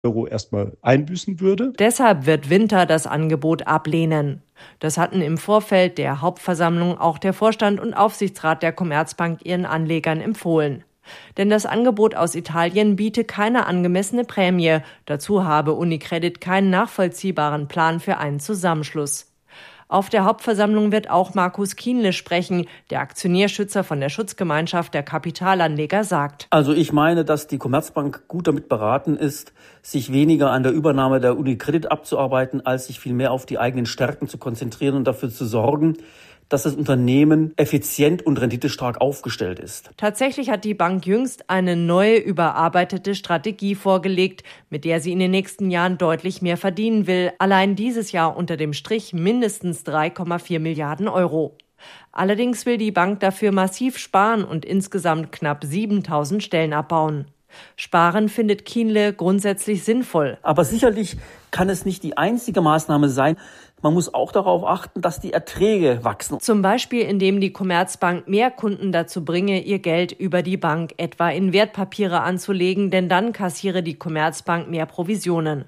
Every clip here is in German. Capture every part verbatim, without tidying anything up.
Euro erstmal einbüßen würde. Deshalb wird Winter das Angebot ablehnen. Das hatten im Vorfeld der Hauptversammlung auch der Vorstand und Aufsichtsrat der Commerzbank ihren Anlegern empfohlen. Denn das Angebot aus Italien biete keine angemessene Prämie. Dazu habe UniCredit keinen nachvollziehbaren Plan für einen Zusammenschluss. Auf der Hauptversammlung wird auch Markus Kienle sprechen. Der Aktionärschützer von der Schutzgemeinschaft der Kapitalanleger sagt: Also ich meine, dass die Commerzbank gut damit beraten ist, sich weniger an der Übernahme der UniCredit abzuarbeiten, als sich vielmehr auf die eigenen Stärken zu konzentrieren und dafür zu sorgen, dass das Unternehmen effizient und renditestark aufgestellt ist. Tatsächlich hat die Bank jüngst eine neue, überarbeitete Strategie vorgelegt, mit der sie in den nächsten Jahren deutlich mehr verdienen will. Allein dieses Jahr unter dem Strich mindestens drei Komma vier Milliarden Euro. Allerdings will die Bank dafür massiv sparen und insgesamt knapp siebentausend Stellen abbauen. Sparen findet Kienle grundsätzlich sinnvoll. Aber sicherlich kann es nicht die einzige Maßnahme sein. Man muss auch darauf achten, dass die Erträge wachsen. Zum Beispiel, indem die Commerzbank mehr Kunden dazu bringe, ihr Geld über die Bank etwa in Wertpapiere anzulegen, denn dann kassiere die Commerzbank mehr Provisionen.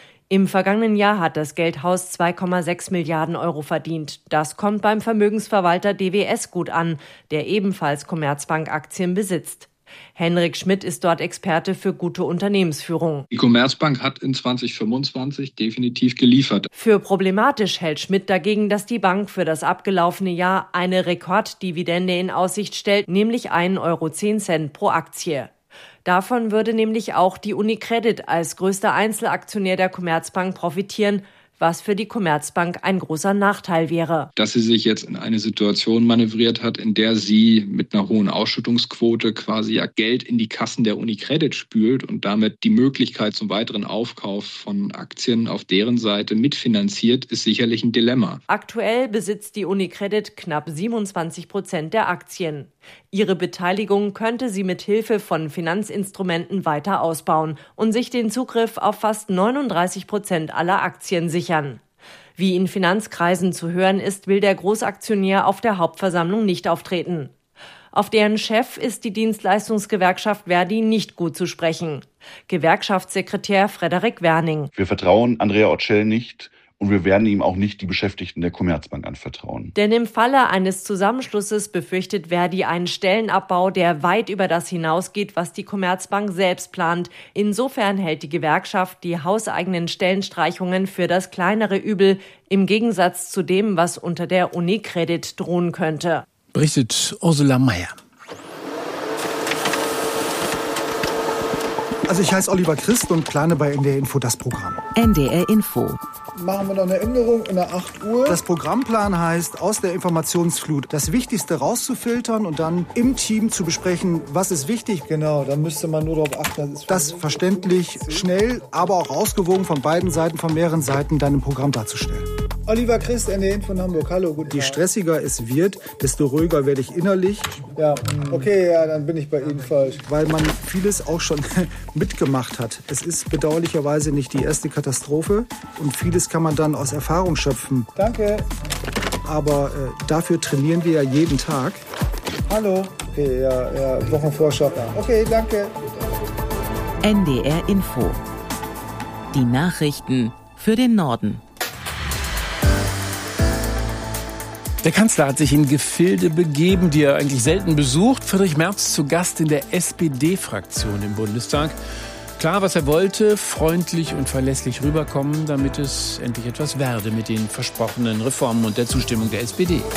Im vergangenen Jahr hat das Geldhaus zwei Komma sechs Milliarden Euro verdient. Das kommt beim Vermögensverwalter D W S gut an, der ebenfalls Commerzbank-Aktien besitzt. Henrik Schmidt ist dort Experte für gute Unternehmensführung. Die Commerzbank hat in zwanzig fünfundzwanzig definitiv geliefert. Für problematisch hält Schmidt dagegen, dass die Bank für das abgelaufene Jahr eine Rekorddividende in Aussicht stellt, nämlich ein Euro zehn pro Aktie. Davon würde nämlich auch die UniCredit als größter Einzelaktionär der Commerzbank profitieren, was für die Commerzbank ein großer Nachteil wäre. Dass sie sich jetzt in eine Situation manövriert hat, in der sie mit einer hohen Ausschüttungsquote quasi ja Geld in die Kassen der UniCredit spült und damit die Möglichkeit zum weiteren Aufkauf von Aktien auf deren Seite mitfinanziert, ist sicherlich ein Dilemma. Aktuell besitzt die UniCredit knapp siebenundzwanzig Prozent der Aktien. Ihre Beteiligung könnte sie mit Hilfe von Finanzinstrumenten weiter ausbauen und sich den Zugriff auf fast neununddreißig Prozent aller Aktien sichern. Wie in Finanzkreisen zu hören ist, will der Großaktionär auf der Hauptversammlung nicht auftreten. Auf deren Chef ist die Dienstleistungsgewerkschaft Verdi nicht gut zu sprechen. Gewerkschaftssekretär Frederik Werning: Wir vertrauen Andrea Orcel nicht. Und wir werden ihm auch nicht die Beschäftigten der Commerzbank anvertrauen. Denn im Falle eines Zusammenschlusses befürchtet Verdi einen Stellenabbau, der weit über das hinausgeht, was die Commerzbank selbst plant. Insofern hält die Gewerkschaft die hauseigenen Stellenstreichungen für das kleinere Übel, im Gegensatz zu dem, was unter der UniCredit drohen könnte. Berichtet Ursula Mayer. Also ich heiße Oliver Christ und plane bei N D R Info das Programm. N D R Info. Machen wir noch eine Änderung in der acht Uhr. Das Programmplan heißt, aus der Informationsflut das Wichtigste rauszufiltern und dann im Team zu besprechen, was ist wichtig. Genau, da müsste man nur darauf achten. Das, das verständlich, schnell, aber auch ausgewogen von beiden Seiten, von mehreren Seiten dann im Programm darzustellen. Oliver Christ, N D R Info von Hamburg. Hallo, guten Tag. Je stressiger es wird, desto ruhiger werde ich innerlich. Ja, okay, ja, dann bin ich bei Ihnen falsch. Weil man vieles auch schon mitgemacht hat. Es ist bedauerlicherweise nicht die erste Katastrophe und vieles kann man dann aus Erfahrung schöpfen. Danke. Aber äh, dafür trainieren wir ja jeden Tag. Hallo. Okay, ja, ja, Wochenvorschau. Okay, danke. N D R Info. Die Nachrichten für den Norden. Der Kanzler hat sich in Gefilde begeben, die er eigentlich selten besucht. Friedrich Merz zu Gast in der S P D-Fraktion im Bundestag. Klar, was er wollte, freundlich und verlässlich rüberkommen, damit es endlich etwas werde mit den versprochenen Reformen und der Zustimmung der S P D.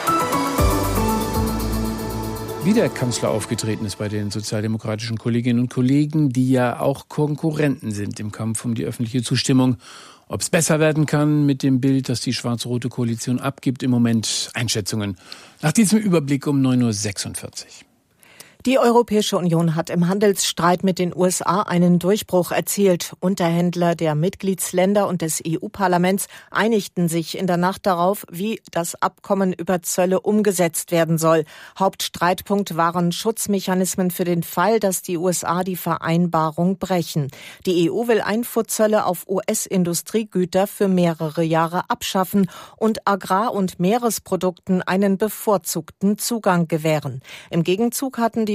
Wie der Kanzler aufgetreten ist bei den sozialdemokratischen Kolleginnen und Kollegen, die ja auch Konkurrenten sind im Kampf um die öffentliche Zustimmung. Ob es besser werden kann mit dem Bild, das die schwarz-rote Koalition abgibt, im Moment Einschätzungen. Nach diesem Überblick um neun Uhr sechsundvierzig. Die Europäische Union hat im Handelsstreit mit den U S A einen Durchbruch erzielt. Unterhändler der Mitgliedsländer und des E U-Parlaments einigten sich in der Nacht darauf, wie das Abkommen über Zölle umgesetzt werden soll. Hauptstreitpunkt waren Schutzmechanismen für den Fall, dass die U S A die Vereinbarung brechen. Die E U will Einfuhrzölle auf U S-Industriegüter für mehrere Jahre abschaffen und Agrar- und Meeresprodukten einen bevorzugten Zugang gewähren. Im Gegenzug hatten die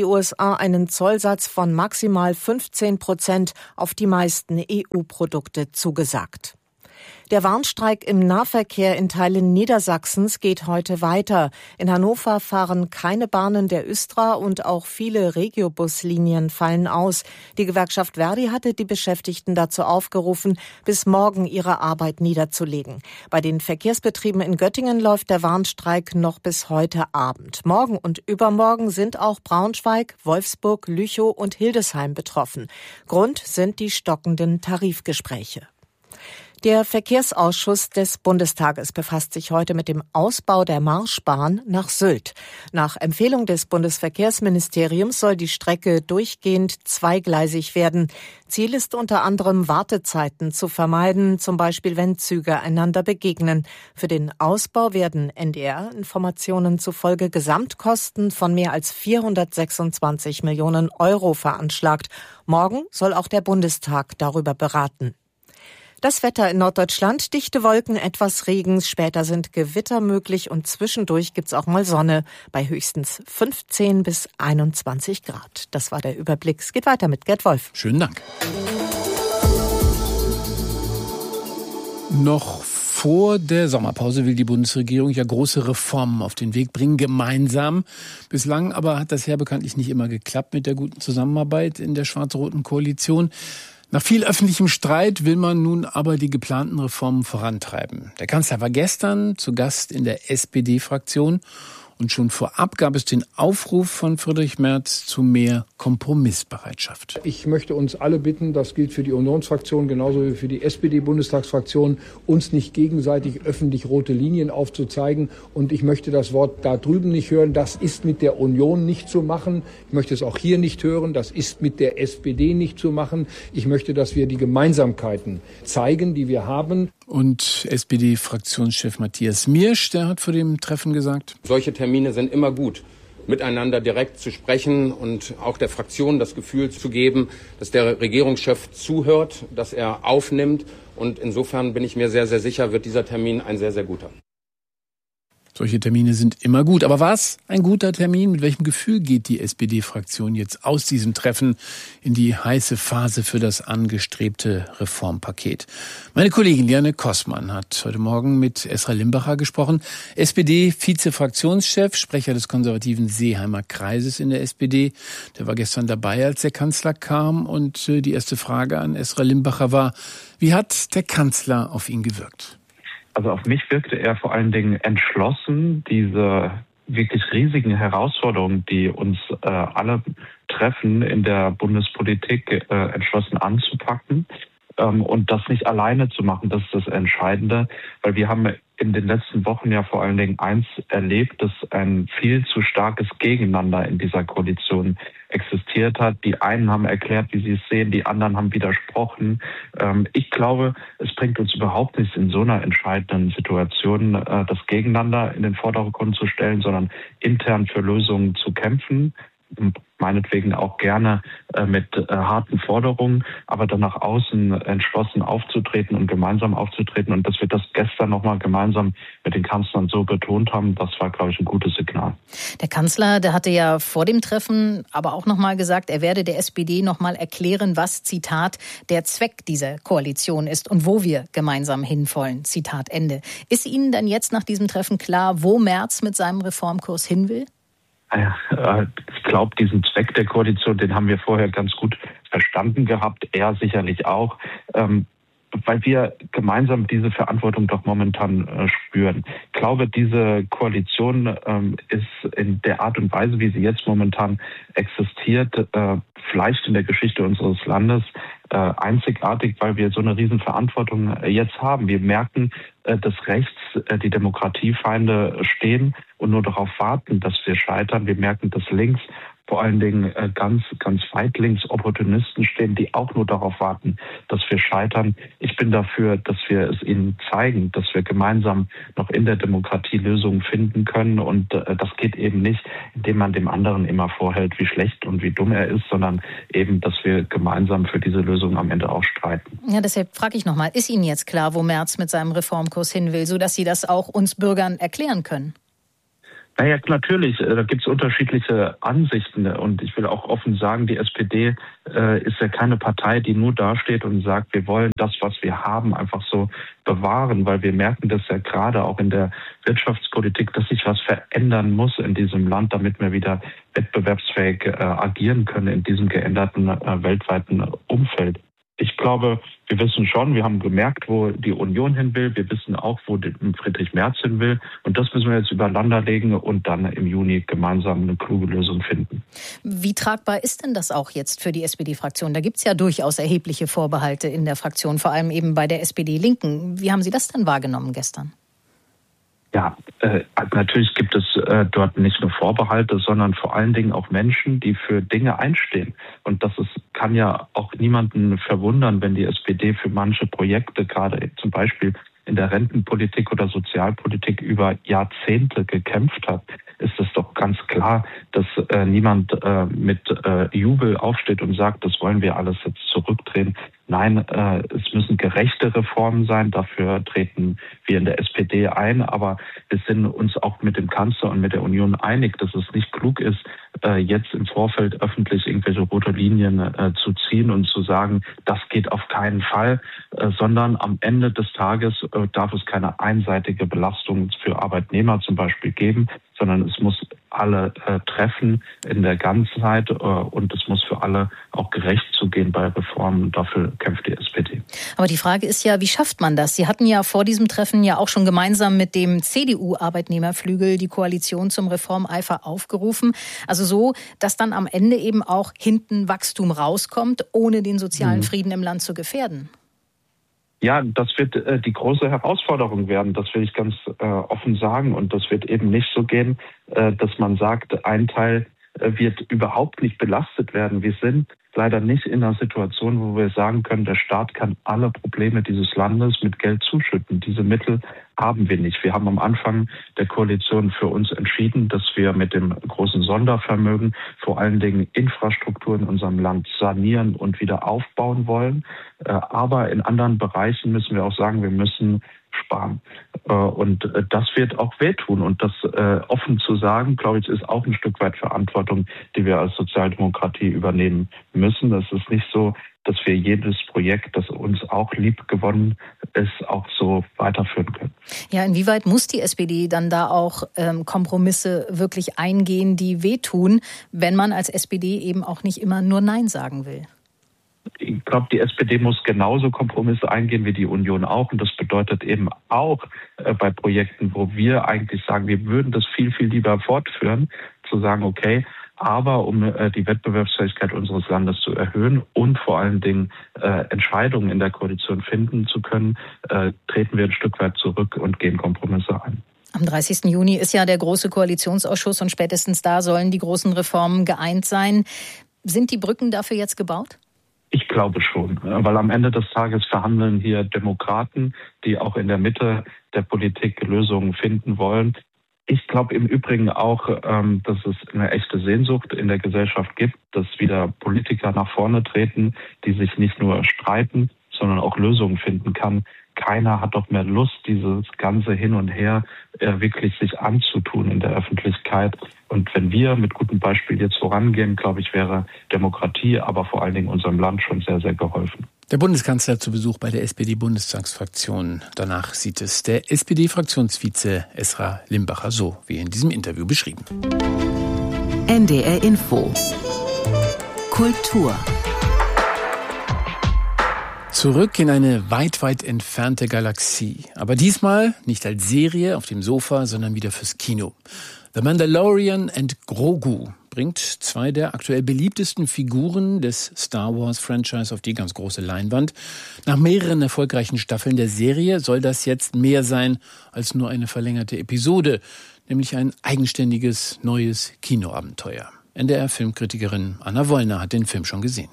die U S A einen Zollsatz von maximal fünfzehn Prozent auf die meisten E U-Produkte zugesagt. Der Warnstreik im Nahverkehr in Teilen Niedersachsens geht heute weiter. In Hannover fahren keine Bahnen der Östra und auch viele Regiobuslinien fallen aus. Die Gewerkschaft Verdi hatte die Beschäftigten dazu aufgerufen, bis morgen ihre Arbeit niederzulegen. Bei den Verkehrsbetrieben in Göttingen läuft der Warnstreik noch bis heute Abend. Morgen und übermorgen sind auch Braunschweig, Wolfsburg, Lüchow und Hildesheim betroffen. Grund sind die stockenden Tarifgespräche. Der Verkehrsausschuss des Bundestages befasst sich heute mit dem Ausbau der Marschbahn nach Sylt. Nach Empfehlung des Bundesverkehrsministeriums soll die Strecke durchgehend zweigleisig werden. Ziel ist unter anderem, Wartezeiten zu vermeiden, zum Beispiel wenn Züge einander begegnen. Für den Ausbau werden N D R-Informationen zufolge Gesamtkosten von mehr als vierhundertsechsundzwanzig Millionen Euro veranschlagt. Morgen soll auch der Bundestag darüber beraten. Das Wetter in Norddeutschland, dichte Wolken, etwas Regen, später sind Gewitter möglich und zwischendurch gibt's auch mal Sonne bei höchstens fünfzehn bis einundzwanzig Grad. Das war der Überblick. Es geht weiter mit Gerd Wolf. Schönen Dank. Noch vor der Sommerpause will die Bundesregierung ja große Reformen auf den Weg bringen, gemeinsam. Bislang aber hat das ja bekanntlich nicht immer geklappt mit der guten Zusammenarbeit in der schwarz-roten Koalition. Nach viel öffentlichem Streit will man nun aber die geplanten Reformen vorantreiben. Der Kanzler war gestern zu Gast in der S P D-Fraktion. Und schon vorab gab es den Aufruf von Friedrich Merz zu mehr Kompromissbereitschaft. Ich möchte uns alle bitten, das gilt für die Unionsfraktion genauso wie für die S P D-Bundestagsfraktion, uns nicht gegenseitig öffentlich rote Linien aufzuzeigen. Und ich möchte das Wort da drüben nicht hören. Das ist mit der Union nicht zu machen. Ich möchte es auch hier nicht hören. Das ist mit der S P D nicht zu machen. Ich möchte, dass wir die Gemeinsamkeiten zeigen, die wir haben. Und S P D-Fraktionschef Matthias Miersch, der hat vor dem Treffen gesagt: Solche Termine sind immer gut, miteinander direkt zu sprechen und auch der Fraktion das Gefühl zu geben, dass der Regierungschef zuhört, dass er aufnimmt. Und insofern bin ich mir sehr, sehr sicher, wird dieser Termin ein sehr, sehr guter. Solche Termine sind immer gut. Aber war es ein guter Termin? Mit welchem Gefühl geht die S P D-Fraktion jetzt aus diesem Treffen in die heiße Phase für das angestrebte Reformpaket? Meine Kollegin Liane Kossmann hat heute Morgen mit Esra Limbacher gesprochen, S P D-Vize-Fraktionschef, Sprecher des konservativen Seeheimer Kreises in der S P D. Der war gestern dabei, als der Kanzler kam. Und die erste Frage an Esra Limbacher war: Wie hat der Kanzler auf ihn gewirkt? Also auf mich wirkte er vor allen Dingen entschlossen, diese wirklich riesigen Herausforderungen, die uns äh, alle treffen in der Bundespolitik, äh, entschlossen anzupacken ähm, und das nicht alleine zu machen. Das ist das Entscheidende, weil wir haben in den letzten Wochen ja vor allen Dingen eins erlebt, dass ein viel zu starkes Gegeneinander in dieser Koalition existiert hat. Die einen haben erklärt, wie sie es sehen, die anderen haben widersprochen. Ähm, ich glaube, es bringt uns überhaupt nichts in so einer entscheidenden Situation, äh, das Gegeneinander in den Vordergrund zu stellen, sondern intern für Lösungen zu kämpfen. Meinetwegen auch gerne äh, mit äh, harten Forderungen, aber dann nach außen entschlossen aufzutreten und gemeinsam aufzutreten. Und dass wir das gestern nochmal gemeinsam mit den Kanzlern so betont haben, das war, glaube ich, ein gutes Signal. Der Kanzler, der hatte ja vor dem Treffen aber auch nochmal gesagt, er werde der S P D nochmal erklären, was, Zitat, der Zweck dieser Koalition ist und wo wir gemeinsam hinwollen, Zitat Ende. Ist Ihnen denn jetzt nach diesem Treffen klar, wo Merz mit seinem Reformkurs hin will? Ich glaube, diesen Zweck der Koalition, den haben wir vorher ganz gut verstanden gehabt. Er sicherlich auch, ähm, weil wir gemeinsam diese Verantwortung doch momentan äh, spüren. Ich glaube, diese Koalition ähm, ist in der Art und Weise, wie sie jetzt momentan existiert, äh, vielleicht in der Geschichte unseres Landes äh, einzigartig, weil wir so eine riesen Verantwortung äh, jetzt haben. Wir merken, äh, dass rechts äh, die Demokratiefeinde stehen und nur darauf warten, dass wir scheitern. Wir merken, dass links vor allen Dingen äh, ganz, ganz weit links Opportunisten stehen, die auch nur darauf warten, dass wir scheitern. Ich bin dafür, dass wir es ihnen zeigen, dass wir gemeinsam noch in der Demokratie Lösungen finden können. Und äh, das geht eben nicht, indem man dem anderen immer vorhält, wie schlecht und wie dumm er ist, sondern eben, dass wir gemeinsam für diese Lösung am Ende auch streiten. Ja, deshalb frage ich nochmal, ist Ihnen jetzt klar, wo Merz mit seinem Reformkurs hin will, sodass Sie das auch uns Bürgern erklären können? Naja, natürlich, da gibt es unterschiedliche Ansichten und ich will auch offen sagen, die S P D äh, ist ja keine Partei, die nur dasteht und sagt, wir wollen das, was wir haben, einfach so bewahren, weil wir merken das ja gerade auch in der Wirtschaftspolitik, dass sich was verändern muss in diesem Land, damit wir wieder wettbewerbsfähig äh, agieren können in diesem geänderten äh, weltweiten Umfeld. Ich glaube, wir wissen schon, wir haben gemerkt, wo die Union hin will. Wir wissen auch, wo Friedrich Merz hin will. Und das müssen wir jetzt übereinander legen und dann im Juni gemeinsam eine kluge Lösung finden. Wie tragbar ist denn das auch jetzt für die S P D-Fraktion? Da gibt es ja durchaus erhebliche Vorbehalte in der Fraktion, vor allem eben bei der S P D-Linken. Wie haben Sie das denn wahrgenommen gestern? Ja, äh, natürlich gibt es äh, dort nicht nur Vorbehalte, sondern vor allen Dingen auch Menschen, die für Dinge einstehen. Und das ist, kann ja auch niemanden verwundern, wenn die S P D für manche Projekte, gerade zum Beispiel in der Rentenpolitik oder Sozialpolitik, über Jahrzehnte gekämpft hat, ist es doch ganz klar, dass äh, niemand äh, mit äh, Jubel aufsteht und sagt, das wollen wir alles jetzt zurückdrehen. Nein, äh, es müssen gerechte Reformen sein. Dafür treten wir in der S P D ein. Aber wir sind uns auch mit dem Kanzler und mit der Union einig, dass es nicht klug ist, äh, jetzt im Vorfeld öffentlich irgendwelche rote Linien äh, zu ziehen und zu sagen, das geht auf keinen Fall, äh, sondern am Ende des Tages äh, darf es keine einseitige Belastung für Arbeitnehmer zum Beispiel geben, sondern es muss alle äh, treffen in der Ganzheit äh, und es muss für alle auch gerecht zugehen bei Reformen. Dafür kämpft die S P D. Aber die Frage ist ja, wie schafft man das? Sie hatten ja vor diesem Treffen ja auch schon gemeinsam mit dem C D U-Arbeitnehmerflügel die Koalition zum Reformeifer aufgerufen. Also so, dass dann am Ende eben auch hinten Wachstum rauskommt, ohne den sozialen mhm. Frieden im Land zu gefährden. Ja, das wird äh, die große Herausforderung werden, das will ich ganz äh, offen sagen. Und das wird eben nicht so gehen, äh, dass man sagt, ein Teil äh, wird überhaupt nicht belastet werden. Wir sind leider nicht in einer Situation, wo wir sagen können, der Staat kann alle Probleme dieses Landes mit Geld zuschütten. Diese Mittel haben wir nicht. Wir haben am Anfang der Koalition für uns entschieden, dass wir mit dem großen Sondervermögen vor allen Dingen Infrastruktur in unserem Land sanieren und wieder aufbauen wollen. Aber in anderen Bereichen müssen wir auch sagen, wir müssen sparen. Und das wird auch wehtun. Und das offen zu sagen, glaube ich, ist auch ein Stück weit Verantwortung, die wir als Sozialdemokratie übernehmen müssen. Es ist nicht so, dass wir jedes Projekt, das uns auch lieb gewonnen ist, auch so weiterführen können. Ja, inwieweit muss die S P D dann da auch ähm, Kompromisse wirklich eingehen, die wehtun, wenn man als S P D eben auch nicht immer nur Nein sagen will? Ich glaube, die S P D muss genauso Kompromisse eingehen wie die Union auch. Und das bedeutet eben auch äh, bei Projekten, wo wir eigentlich sagen, wir würden das viel, viel lieber fortführen, zu sagen, okay, aber um äh, die Wettbewerbsfähigkeit unseres Landes zu erhöhen und vor allen Dingen äh, Entscheidungen in der Koalition finden zu können, äh, treten wir ein Stück weit zurück und gehen Kompromisse ein. Am dreißigsten Juni ist ja der große Koalitionsausschuss und spätestens da sollen die großen Reformen geeint sein. Sind die Brücken dafür jetzt gebaut? Ich glaube schon, weil am Ende des Tages verhandeln hier Demokraten, die auch in der Mitte der Politik Lösungen finden wollen. Ich glaube im Übrigen auch, dass es eine echte Sehnsucht in der Gesellschaft gibt, dass wieder Politiker nach vorne treten, die sich nicht nur streiten, sondern auch Lösungen finden kann. Keiner hat doch mehr Lust, dieses ganze Hin und Her äh, wirklich sich anzutun in der Öffentlichkeit. Und wenn wir mit gutem Beispiel jetzt vorangehen, glaube ich, wäre Demokratie, aber vor allen Dingen unserem Land schon sehr, sehr geholfen. Der Bundeskanzler zu Besuch bei der S P D-Bundestagsfraktion. Danach sieht es der S P D-Fraktionsvize Esra Limbacher so, wie in diesem Interview beschrieben. N D R Info. Kultur. Zurück in eine weit, weit entfernte Galaxie. Aber diesmal nicht als Serie auf dem Sofa, sondern wieder fürs Kino. The Mandalorian and Grogu bringt zwei der aktuell beliebtesten Figuren des Star Wars-Franchise auf die ganz große Leinwand. Nach mehreren erfolgreichen Staffeln der Serie soll das jetzt mehr sein als nur eine verlängerte Episode, nämlich ein eigenständiges, neues Kinoabenteuer. N D R-Filmkritikerin Anna Wollner hat den Film schon gesehen.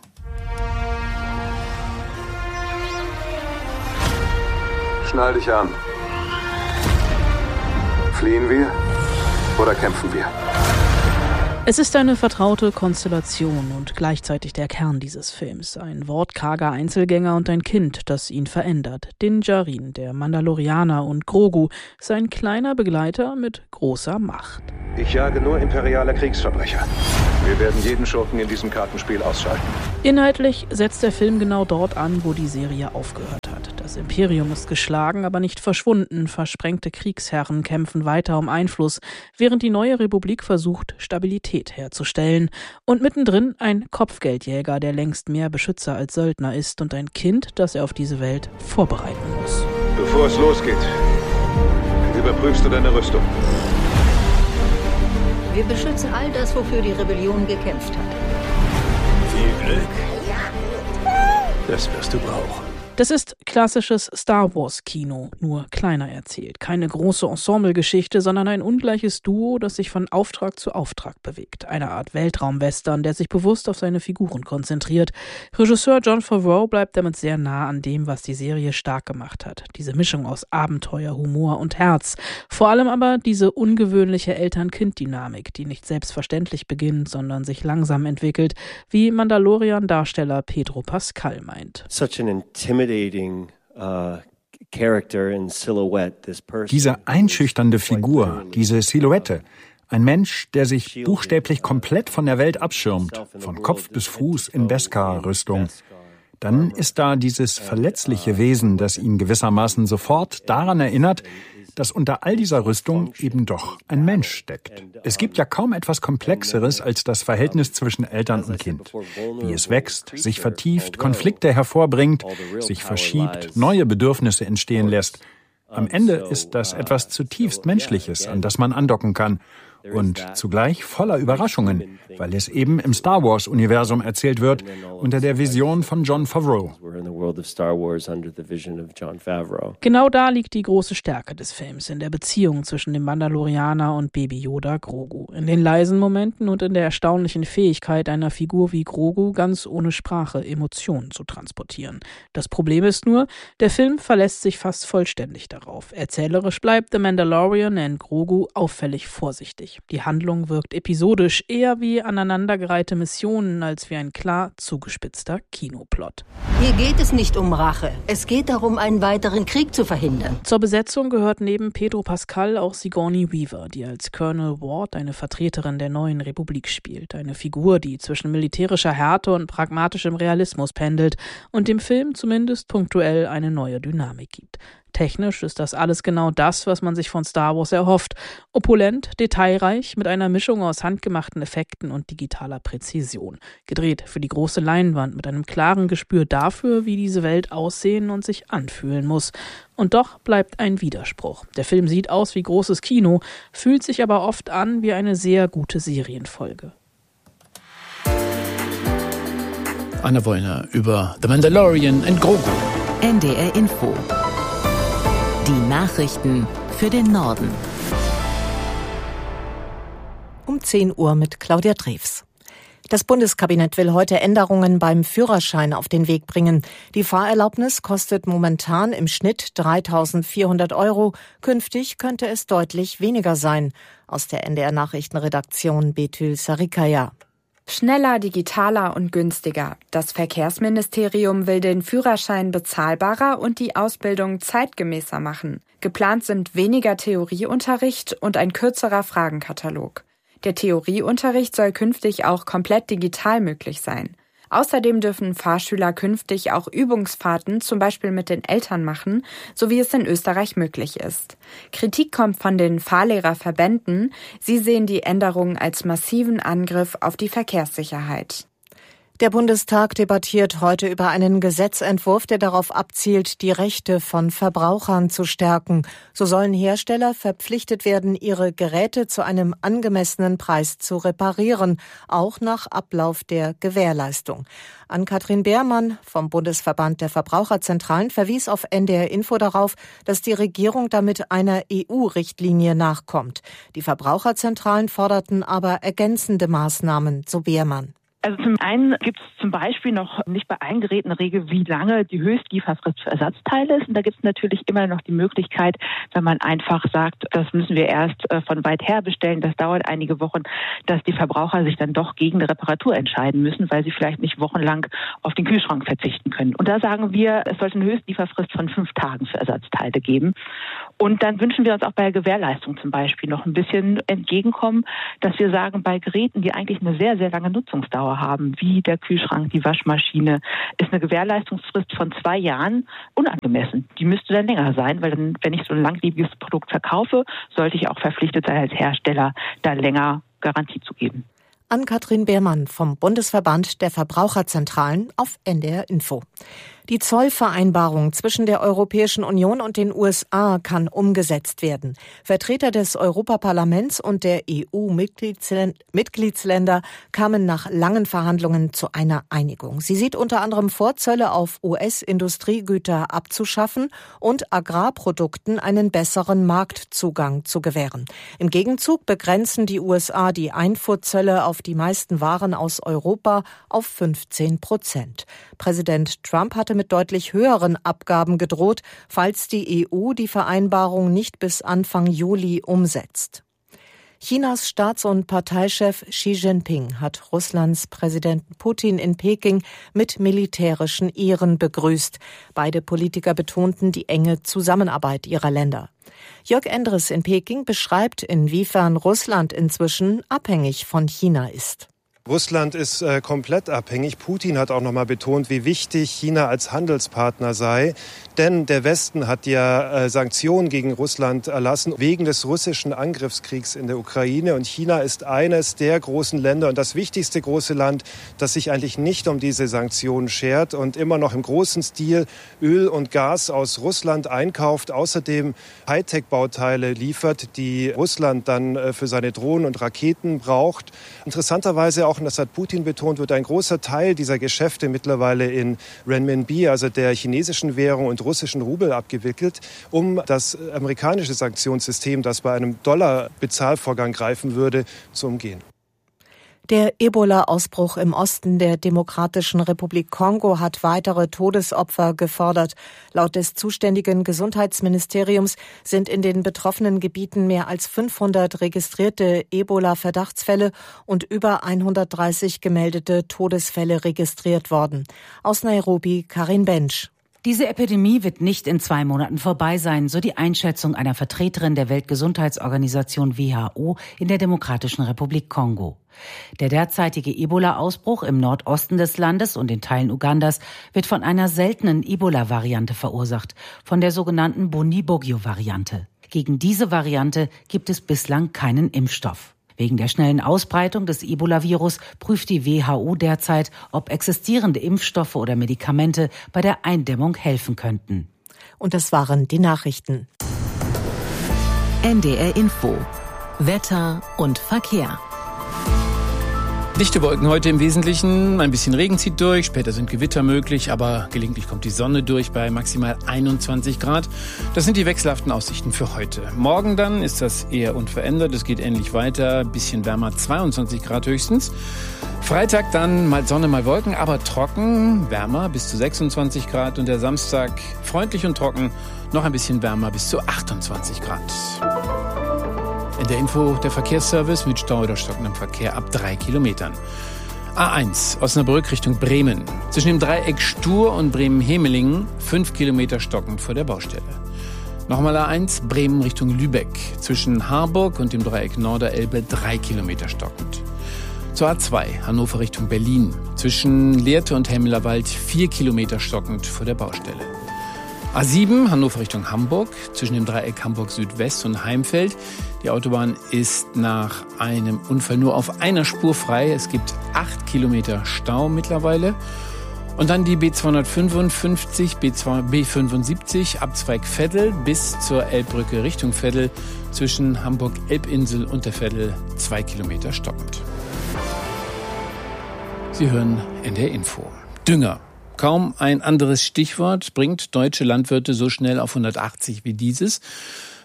Schnall dich an. Fliehen wir oder kämpfen wir? Es ist eine vertraute Konstellation und gleichzeitig der Kern dieses Films. Ein wortkarger Einzelgänger und ein Kind, das ihn verändert. Din Djarin, der Mandalorianer, und Grogu, sein kleiner Begleiter mit großer Macht. Ich jage nur imperiale Kriegsverbrecher. Wir werden jeden Schurken in diesem Kartenspiel ausschalten. Inhaltlich setzt der Film genau dort an, wo die Serie aufgehört hat. Das Imperium ist geschlagen, aber nicht verschwunden. Versprengte Kriegsherren kämpfen weiter um Einfluss, während die neue Republik versucht, Stabilität herzustellen. Und mittendrin ein Kopfgeldjäger, der längst mehr Beschützer als Söldner ist, und ein Kind, das er auf diese Welt vorbereiten muss. Bevor es losgeht, überprüfst du deine Rüstung. Wir beschützen all das, wofür die Rebellion gekämpft hat. Viel Glück. Das wirst du brauchen. Das ist klassisches Star Wars Kino, nur kleiner erzählt. Keine große Ensemblegeschichte, sondern ein ungleiches Duo, das sich von Auftrag zu Auftrag bewegt. Eine Art Weltraumwestern, der sich bewusst auf seine Figuren konzentriert. Regisseur Jon Favreau bleibt damit sehr nah an dem, was die Serie stark gemacht hat. Diese Mischung aus Abenteuer, Humor und Herz. Vor allem aber diese ungewöhnliche Eltern-Kind-Dynamik, die nicht selbstverständlich beginnt, sondern sich langsam entwickelt, wie Mandalorian-Darsteller Pedro Pascal meint. Such an intimidating Diese einschüchternde Figur, diese Silhouette, ein Mensch, der sich buchstäblich komplett von der Welt abschirmt, von Kopf bis Fuß in Beskar-Rüstung. Dann ist da dieses verletzliche Wesen, das ihn gewissermaßen sofort daran erinnert, dass unter all dieser Rüstung eben doch ein Mensch steckt. Es gibt ja kaum etwas Komplexeres als das Verhältnis zwischen Eltern und Kind. Wie es wächst, sich vertieft, Konflikte hervorbringt, sich verschiebt, neue Bedürfnisse entstehen lässt. Am Ende ist das etwas zutiefst Menschliches, an das man andocken kann. Und zugleich voller Überraschungen, weil es eben im Star Wars-Universum erzählt wird, unter der Vision von Jon Favreau. Genau da liegt die große Stärke des Films, in der Beziehung zwischen dem Mandalorianer und Baby Yoda Grogu. In den leisen Momenten und in der erstaunlichen Fähigkeit einer Figur wie Grogu, ganz ohne Sprache Emotionen zu transportieren. Das Problem ist nur, der Film verlässt sich fast vollständig darauf. Erzählerisch bleibt The Mandalorian and Grogu auffällig vorsichtig. Die Handlung wirkt episodisch, eher wie aneinandergereihte Missionen als wie ein klar zugespitzter Kinoplot. Hier geht es nicht um Rache. Es geht darum, einen weiteren Krieg zu verhindern. Zur Besetzung gehört neben Pedro Pascal auch Sigourney Weaver, die als Colonel Ward eine Vertreterin der neuen Republik spielt. Eine Figur, die zwischen militärischer Härte und pragmatischem Realismus pendelt und dem Film zumindest punktuell eine neue Dynamik gibt. Technisch ist das alles genau das, was man sich von Star Wars erhofft. Opulent, detailreich, mit einer Mischung aus handgemachten Effekten und digitaler Präzision. Gedreht für die große Leinwand mit einem klaren Gespür dafür, wie diese Welt aussehen und sich anfühlen muss. Und doch bleibt ein Widerspruch. Der Film sieht aus wie großes Kino, fühlt sich aber oft an wie eine sehr gute Serienfolge. Anna Wollner über The Mandalorian and Grogu. N D R Info. Die Nachrichten für den Norden. Um zehn Uhr mit Claudia Drews. Das Bundeskabinett will heute Änderungen beim Führerschein auf den Weg bringen. Die Fahrerlaubnis kostet momentan im Schnitt dreitausendvierhundert Euro. Künftig könnte es deutlich weniger sein. Aus der N D R Nachrichtenredaktion Betül Sarikaya. Schneller, digitaler und günstiger. Das Verkehrsministerium will den Führerschein bezahlbarer und die Ausbildung zeitgemäßer machen. Geplant sind weniger Theorieunterricht und ein kürzerer Fragenkatalog. Der Theorieunterricht soll künftig auch komplett digital möglich sein. Außerdem dürfen Fahrschüler künftig auch Übungsfahrten zum Beispiel mit den Eltern machen, so wie es in Österreich möglich ist. Kritik kommt von den Fahrlehrerverbänden. Sie sehen die Änderungen als massiven Angriff auf die Verkehrssicherheit. Der Bundestag debattiert heute über einen Gesetzentwurf, der darauf abzielt, die Rechte von Verbrauchern zu stärken. So sollen Hersteller verpflichtet werden, ihre Geräte zu einem angemessenen Preis zu reparieren, auch nach Ablauf der Gewährleistung. Ann-Kathrin Beermann vom Bundesverband der Verbraucherzentralen verwies auf N D R Info darauf, dass die Regierung damit einer E U-Richtlinie nachkommt. Die Verbraucherzentralen forderten aber ergänzende Maßnahmen, so Beermann. Also zum einen gibt es zum Beispiel noch nicht bei allen Geräten eine Regel, wie lange die Höchstlieferfrist für Ersatzteile ist. Und da gibt es natürlich immer noch die Möglichkeit, wenn man einfach sagt, das müssen wir erst von weit her bestellen, das dauert einige Wochen, dass die Verbraucher sich dann doch gegen eine Reparatur entscheiden müssen, weil sie vielleicht nicht wochenlang auf den Kühlschrank verzichten können. Und da sagen wir, es sollte eine Höchstlieferfrist von fünf Tagen für Ersatzteile geben. Und dann wünschen wir uns auch bei der Gewährleistung zum Beispiel noch ein bisschen entgegenkommen, dass wir sagen, bei Geräten, die eigentlich eine sehr, sehr lange Nutzungsdauer haben, wie der Kühlschrank, die Waschmaschine, ist eine Gewährleistungsfrist von zwei Jahren unangemessen. Die müsste dann länger sein, weil dann, wenn ich so ein langlebiges Produkt verkaufe, sollte ich auch verpflichtet sein, als Hersteller da länger Garantie zu geben. Ann-Kathrin Beermann vom Bundesverband der Verbraucherzentralen auf N D R Info. Die Zollvereinbarung zwischen der Europäischen Union und den U S A kann umgesetzt werden. Vertreter des Europaparlaments und der E U-Mitgliedsländer kamen nach langen Verhandlungen zu einer Einigung. Sie sieht unter anderem vor, Zölle auf U S-Industriegüter abzuschaffen und Agrarprodukten einen besseren Marktzugang zu gewähren. Im Gegenzug begrenzen die U S A die Einfuhrzölle auf die meisten Waren aus Europa auf fünfzehn Prozent. Präsident Trump hatte mit deutlich höheren Abgaben gedroht, falls die E U die Vereinbarung nicht bis Anfang Juli umsetzt. Chinas Staats- und Parteichef Xi Jinping hat Russlands Präsidenten Putin in Peking mit militärischen Ehren begrüßt. Beide Politiker betonten die enge Zusammenarbeit ihrer Länder. Jörg Endres in Peking beschreibt, inwiefern Russland inzwischen abhängig von China ist. Russland ist äh, komplett abhängig. Putin hat auch noch mal betont, wie wichtig China als Handelspartner sei. Denn der Westen hat ja äh, Sanktionen gegen Russland erlassen wegen des russischen Angriffskriegs in der Ukraine. Und China ist eines der großen Länder und das wichtigste große Land, das sich eigentlich nicht um diese Sanktionen schert und immer noch im großen Stil Öl und Gas aus Russland einkauft. Außerdem Hightech-Bauteile liefert, die Russland dann äh, für seine Drohnen und Raketen braucht. Interessanterweise auch, und das hat Putin betont, wird ein großer Teil dieser Geschäfte mittlerweile in Renminbi, also der chinesischen Währung, und russischen Rubel abgewickelt, um das amerikanische Sanktionssystem, das bei einem Dollar-Bezahlvorgang greifen würde, zu umgehen. Der Ebola-Ausbruch im Osten der Demokratischen Republik Kongo hat weitere Todesopfer gefordert. Laut des zuständigen Gesundheitsministeriums sind in den betroffenen Gebieten mehr als fünfhundert registrierte Ebola-Verdachtsfälle und über hundertdreißig gemeldete Todesfälle registriert worden. Aus Nairobi, Karin Bensch. Diese Epidemie wird nicht in zwei Monaten vorbei sein, so die Einschätzung einer Vertreterin der Weltgesundheitsorganisation W H O in der Demokratischen Republik Kongo. Der derzeitige Ebola-Ausbruch im Nordosten des Landes und in Teilen Ugandas wird von einer seltenen Ebola-Variante verursacht, von der sogenannten Bundibugyo-Variante. Gegen diese Variante gibt es bislang keinen Impfstoff. Wegen der schnellen Ausbreitung des Ebola-Virus prüft die W H O derzeit, ob existierende Impfstoffe oder Medikamente bei der Eindämmung helfen könnten. Und das waren die Nachrichten. N D R Info. Wetter und Verkehr. Dichte Wolken heute im Wesentlichen, ein bisschen Regen zieht durch, später sind Gewitter möglich, aber gelegentlich kommt die Sonne durch bei maximal einundzwanzig Grad. Das sind die wechselhaften Aussichten für heute. Morgen dann ist das eher unverändert, es geht ähnlich weiter, ein bisschen wärmer, zweiundzwanzig Grad höchstens. Freitag dann mal Sonne, mal Wolken, aber trocken, wärmer bis zu sechsundzwanzig Grad und der Samstag freundlich und trocken, noch ein bisschen wärmer bis zu achtundzwanzig Grad. In der Info der Verkehrsservice mit Stau oder stockendem Verkehr ab drei Kilometern. A eins, Osnabrück Richtung Bremen. Zwischen dem Dreieck Stur und Bremen-Hemelingen fünf Kilometer stockend vor der Baustelle. Nochmal A eins, Bremen Richtung Lübeck. Zwischen Harburg und dem Dreieck Norderelbe drei Kilometer stockend. Zur A zwei, Hannover Richtung Berlin. Zwischen Lehrte und Hemmelerwald vier Kilometer stockend vor der Baustelle. A sieben, Hannover Richtung Hamburg, zwischen dem Dreieck Hamburg Südwest und Heimfeld. Die Autobahn ist nach einem Unfall nur auf einer Spur frei. Es gibt acht Kilometer Stau mittlerweile. Und dann die B zweihundertfünfundfünfzig, B fünfundsiebzig, Abzweig Veddel bis zur Elbbrücke Richtung Veddel. Zwischen Hamburg-Elbinsel und der Veddel zwei Kilometer stockend. Sie hören N D R Info. Dünger. Kaum ein anderes Stichwort bringt deutsche Landwirte so schnell auf hundertachtzig wie dieses.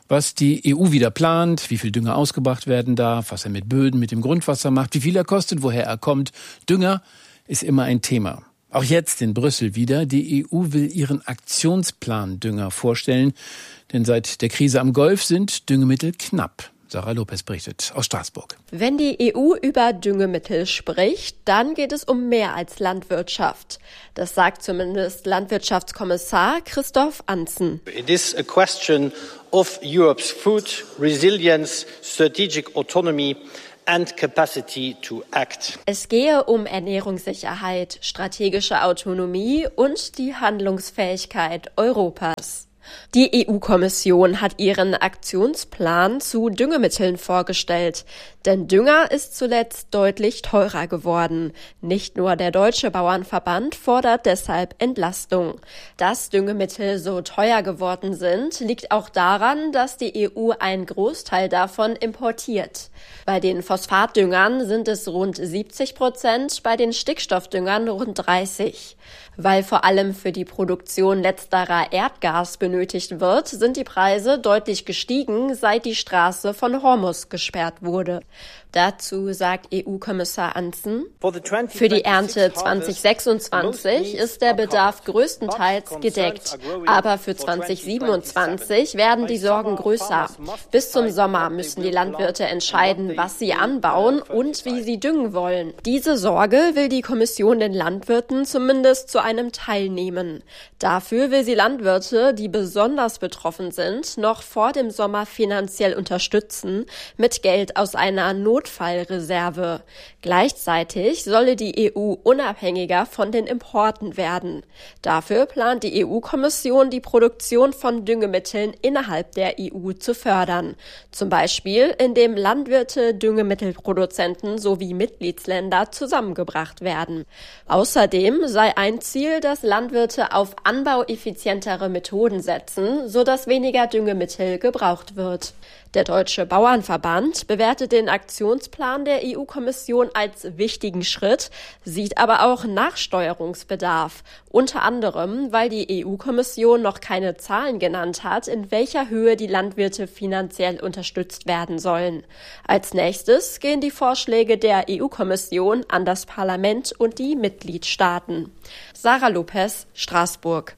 was die E U wieder plant, wie viel Dünger ausgebracht werden darf, was er mit Böden, mit dem Grundwasser macht, wie viel er kostet, woher er kommt. Dünger ist immer ein Thema. Auch jetzt in Brüssel wieder. Die E U will ihren Aktionsplan Dünger vorstellen, denn seit der Krise am Golf sind Düngemittel knapp. Sarah Lopez berichtet aus Straßburg. Wenn die E U über Düngemittel spricht, dann geht es um mehr als Landwirtschaft. Das sagt zumindest Landwirtschaftskommissar Christoph Antzen. It is a question of Europe's food resilience, strategic autonomy and capacity to act. Es gehe um Ernährungssicherheit, strategische Autonomie und die Handlungsfähigkeit Europas. Die E U-Kommission hat ihren Aktionsplan zu Düngemitteln vorgestellt. Denn Dünger ist zuletzt deutlich teurer geworden. Nicht nur der Deutsche Bauernverband fordert deshalb Entlastung. Dass Düngemittel so teuer geworden sind, liegt auch daran, dass die E U einen Großteil davon importiert. Bei den Phosphatdüngern sind es rund siebzig Prozent, bei den Stickstoffdüngern rund dreißig. Weil vor allem für die Produktion letzterer Erdgas benötigt wird, sind die Preise deutlich gestiegen, seit die Straße von Hormuz gesperrt wurde. Dazu sagt E U-Kommissar Antzen, für die Ernte zwanzig sechsundzwanzig ist der Bedarf größtenteils gedeckt. Aber für zwanzig siebenundzwanzig werden die Sorgen größer. Bis zum Sommer müssen die Landwirte entscheiden, was sie anbauen und wie sie düngen wollen. Diese Sorge will die Kommission den Landwirten zumindest zu einem Teil nehmen. Dafür will sie Landwirte, die besonders betroffen sind, noch vor dem Sommer finanziell unterstützen mit Geld aus einer Notfallreserve. Gleichzeitig solle die E U unabhängiger von den Importen werden. Dafür plant die E U-Kommission, die Produktion von Düngemitteln innerhalb der E U zu fördern. Zum Beispiel, indem Landwirte, Düngemittelproduzenten sowie Mitgliedsländer zusammengebracht werden. Außerdem sei ein Ziel, dass Landwirte auf anbaueffizientere Methoden setzen, sodass weniger Düngemittel gebraucht wird. Der Deutsche Bauernverband bewertet den Aktionsplan der E U-Kommission als wichtigen Schritt, sieht aber auch Nachsteuerungsbedarf. Unter anderem, weil die E U-Kommission noch keine Zahlen genannt hat, in welcher Höhe die Landwirte finanziell unterstützt werden sollen. Als nächstes gehen die Vorschläge der E U-Kommission an das Parlament und die Mitgliedstaaten. Sarah Lopez, Straßburg.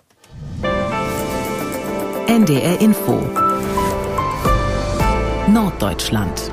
N D R Info Norddeutschland.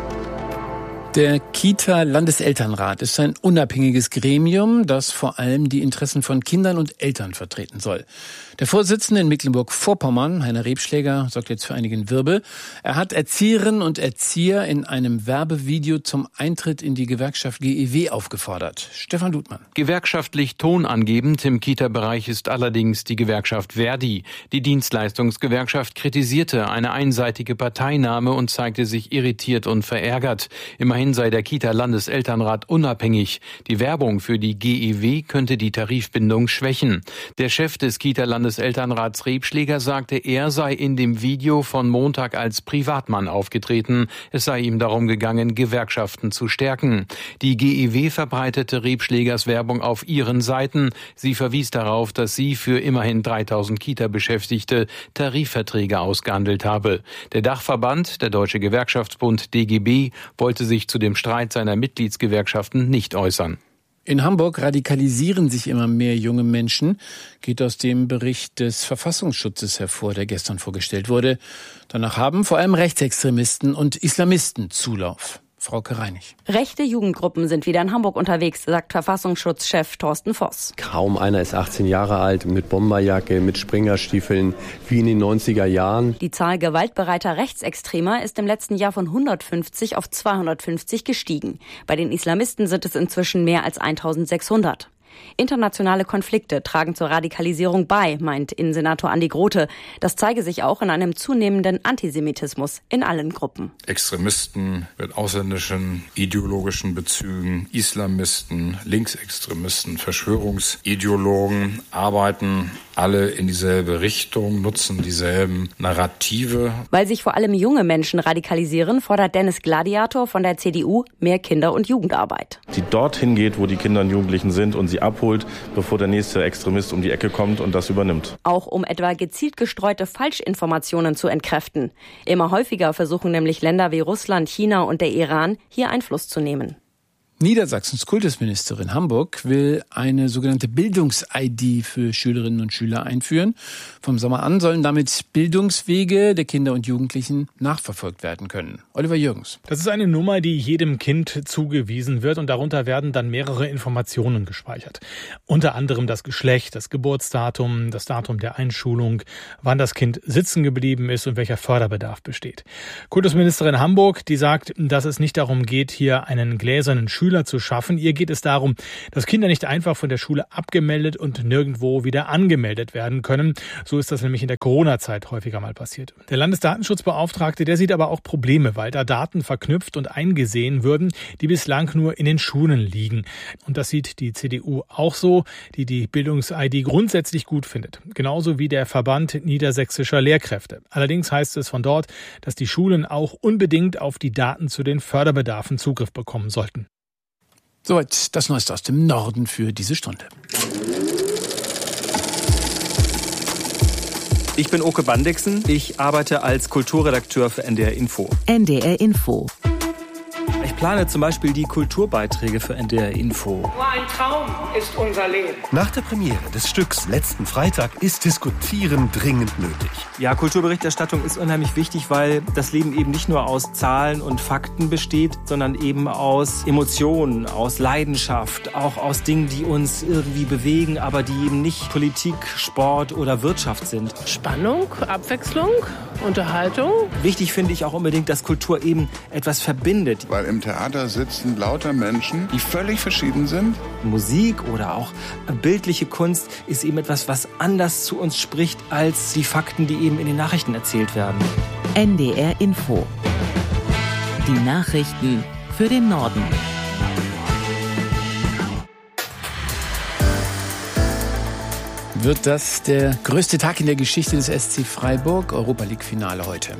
Der Kita-Landeselternrat ist ein unabhängiges Gremium, das vor allem die Interessen von Kindern und Eltern vertreten soll. Der Vorsitzende in Mecklenburg-Vorpommern, Heiner Rebschläger, sorgt jetzt für einigen Wirbel. Er hat Erzieherinnen und Erzieher in einem Werbevideo zum Eintritt in die Gewerkschaft G E W aufgefordert. Stefan Ludmann. Gewerkschaftlich tonangebend im Kita-Bereich ist allerdings die Gewerkschaft Verdi. Die Dienstleistungsgewerkschaft kritisierte eine einseitige Parteinahme und zeigte sich irritiert und verärgert. Immerhin sei der Kita-Landeselternrat unabhängig. Die Werbung für die G E W könnte die Tarifbindung schwächen. Der Chef des Kita-Landeselternrats Rebschläger sagte, er sei in dem Video von Montag als Privatmann aufgetreten. Es sei ihm darum gegangen, Gewerkschaften zu stärken. Die G E W verbreitete Rebschlägers Werbung auf ihren Seiten. Sie verwies darauf, dass sie für immerhin dreitausend Kita-Beschäftigte Tarifverträge ausgehandelt habe. Der Dachverband, der Deutsche Gewerkschaftsbund D G B, wollte sich zu dem Streit seiner Mitgliedsgewerkschaften nicht äußern. In Hamburg radikalisieren sich immer mehr junge Menschen, geht aus dem Bericht des Verfassungsschutzes hervor, der gestern vorgestellt wurde. Danach haben vor allem Rechtsextremisten und Islamisten Zulauf. Frauke Reinig. Rechte Jugendgruppen sind wieder in Hamburg unterwegs, sagt Verfassungsschutzchef Thorsten Voss. Kaum einer ist achtzehn Jahre alt, mit Bomberjacke, mit Springerstiefeln, wie in den neunziger Jahren. Die Zahl gewaltbereiter Rechtsextremer ist im letzten Jahr von hundertfünfzig auf zweihundertfünfzig gestiegen. Bei den Islamisten sind es inzwischen mehr als eintausendsechshundert. Internationale Konflikte tragen zur Radikalisierung bei, meint Innensenator Andi Grote. Das zeige sich auch in einem zunehmenden Antisemitismus in allen Gruppen. Extremisten mit ausländischen ideologischen Bezügen, Islamisten, Linksextremisten, Verschwörungsideologen arbeiten alle in dieselbe Richtung, nutzen dieselben Narrative. Weil sich vor allem junge Menschen radikalisieren, fordert Dennis Gladiator von der C D U mehr Kinder- und Jugendarbeit. Die dorthin geht, wo die Kinder und Jugendlichen sind und sie sie abholt, bevor der nächste Extremist um die Ecke kommt und das übernimmt. Auch um etwa gezielt gestreute Falschinformationen zu entkräften. Immer häufiger versuchen nämlich Länder wie Russland, China und der Iran, hier Einfluss zu nehmen. Niedersachsens Kultusministerin Hamburg will eine sogenannte Bildungs-I D für Schülerinnen und Schüler einführen. Vom Sommer an sollen damit Bildungswege der Kinder und Jugendlichen nachverfolgt werden können. Oliver Jürgens. Das ist eine Nummer, die jedem Kind zugewiesen wird und darunter werden dann mehrere Informationen gespeichert. Unter anderem das Geschlecht, das Geburtsdatum, das Datum der Einschulung, wann das Kind sitzen geblieben ist und welcher Förderbedarf besteht. Kultusministerin Hamburg, die sagt, dass es nicht darum geht, hier einen gläsernen Schüler zu schaffen. Ihr geht es darum, dass Kinder nicht einfach von der Schule abgemeldet und nirgendwo wieder angemeldet werden können. So ist das nämlich in der Corona-Zeit häufiger mal passiert. Der Landesdatenschutzbeauftragte, der sieht aber auch Probleme, weil da Daten verknüpft und eingesehen würden, die bislang nur in den Schulen liegen. Und das sieht die C D U auch so, die die Bildungs-I D grundsätzlich gut findet. Genauso wie der Verband niedersächsischer Lehrkräfte. Allerdings heißt es von dort, dass die Schulen auch unbedingt auf die Daten zu den Förderbedarfen Zugriff bekommen sollten. Soweit das Neueste aus dem Norden für diese Stunde. Ich bin Oke Bandixen. Ich arbeite als Kulturredakteur für N D R Info. N D R Info. Ich plane zum Beispiel die Kulturbeiträge für N D R Info. Nur ein Traum ist unser Leben. Nach der Premiere des Stücks letzten Freitag ist Diskutieren dringend nötig. Ja, Kulturberichterstattung ist unheimlich wichtig, weil das Leben eben nicht nur aus Zahlen und Fakten besteht, sondern eben aus Emotionen, aus Leidenschaft, auch aus Dingen, die uns irgendwie bewegen, aber die eben nicht Politik, Sport oder Wirtschaft sind. Spannung, Abwechslung, Unterhaltung. Wichtig finde ich auch unbedingt, dass Kultur eben etwas verbindet. Weil im Theater sitzen lauter Menschen, die völlig verschieden sind. Musik oder auch bildliche Kunst ist eben etwas, was anders zu uns spricht als die Fakten, die eben in den Nachrichten erzählt werden. N D R Info. Die Nachrichten für den Norden. Wird das der größte Tag in der Geschichte des S C Freiburg? Europa League Finale heute.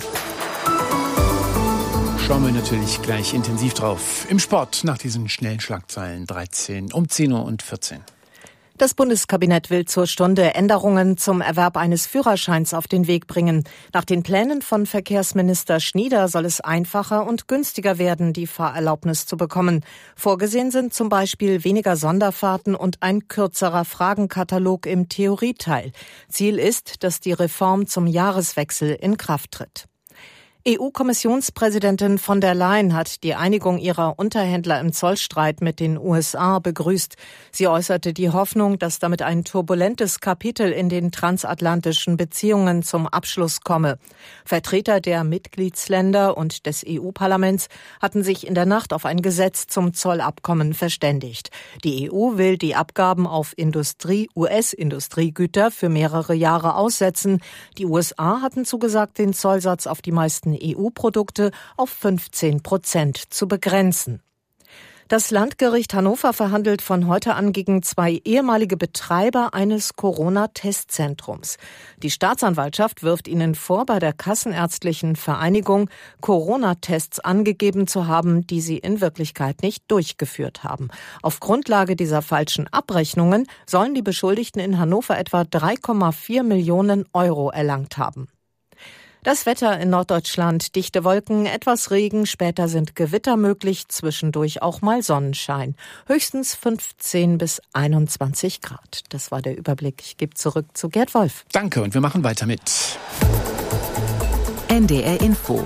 Schauen wir natürlich gleich intensiv drauf. Im Sport nach diesen schnellen Schlagzeilen dreizehn um zehn Uhr und vierzehn. Das Bundeskabinett will zur Stunde Änderungen zum Erwerb eines Führerscheins auf den Weg bringen. Nach den Plänen von Verkehrsminister Schnieder soll es einfacher und günstiger werden, die Fahrerlaubnis zu bekommen. Vorgesehen sind zum Beispiel weniger Sonderfahrten und ein kürzerer Fragenkatalog im Theorieteil. Ziel ist, dass die Reform zum Jahreswechsel in Kraft tritt. E U-Kommissionspräsidentin von der Leyen hat die Einigung ihrer Unterhändler im Zollstreit mit den U S A begrüßt. Sie äußerte die Hoffnung, dass damit ein turbulentes Kapitel in den transatlantischen Beziehungen zum Abschluss komme. Vertreter der Mitgliedsländer und des E U-Parlaments hatten sich in der Nacht auf ein Gesetz zum Zollabkommen verständigt. Die E U will die Abgaben auf Industrie, U S-Industriegüter für mehrere Jahre aussetzen. Die U S A hatten zugesagt, den Zollsatz auf die meisten E U-Produkte auf fünfzehn Prozent zu begrenzen. Das Landgericht Hannover verhandelt von heute an gegen zwei ehemalige Betreiber eines Corona-Testzentrums. Die Staatsanwaltschaft wirft ihnen vor, bei der Kassenärztlichen Vereinigung Corona-Tests angegeben zu haben, die sie in Wirklichkeit nicht durchgeführt haben. Auf Grundlage dieser falschen Abrechnungen sollen die Beschuldigten in Hannover etwa drei Komma vier Millionen Euro erlangt haben. Das Wetter in Norddeutschland, dichte Wolken, etwas Regen, später sind Gewitter möglich, zwischendurch auch mal Sonnenschein. Höchstens fünfzehn bis einundzwanzig Grad. Das war der Überblick. Ich gebe zurück zu Gerd Wolf. Danke und wir machen weiter mit N D R Info.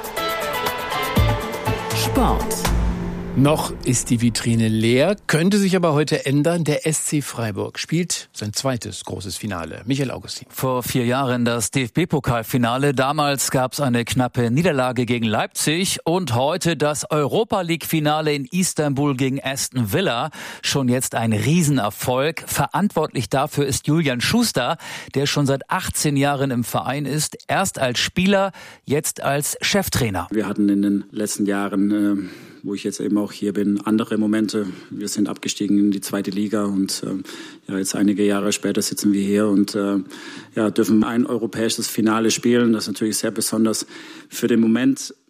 Sport. Noch ist die Vitrine leer, könnte sich aber heute ändern. Der S C Freiburg spielt sein zweites großes Finale. Michael Augustin. Vor vier Jahren das D F B-Pokalfinale. Damals gab es eine knappe Niederlage gegen Leipzig. Und heute das Europa-League-Finale in Istanbul gegen Aston Villa. Schon jetzt ein Riesenerfolg. Verantwortlich dafür ist Julian Schuster, der schon seit achtzehn Jahren im Verein ist. Erst als Spieler, jetzt als Cheftrainer. Wir hatten in den letzten Jahren... Äh wo ich jetzt eben auch hier bin, andere Momente. Wir sind abgestiegen in die zweite Liga und äh, ja, jetzt einige Jahre später sitzen wir hier und äh, ja, dürfen ein europäisches Finale spielen. Das ist natürlich sehr besonders. Für den Moment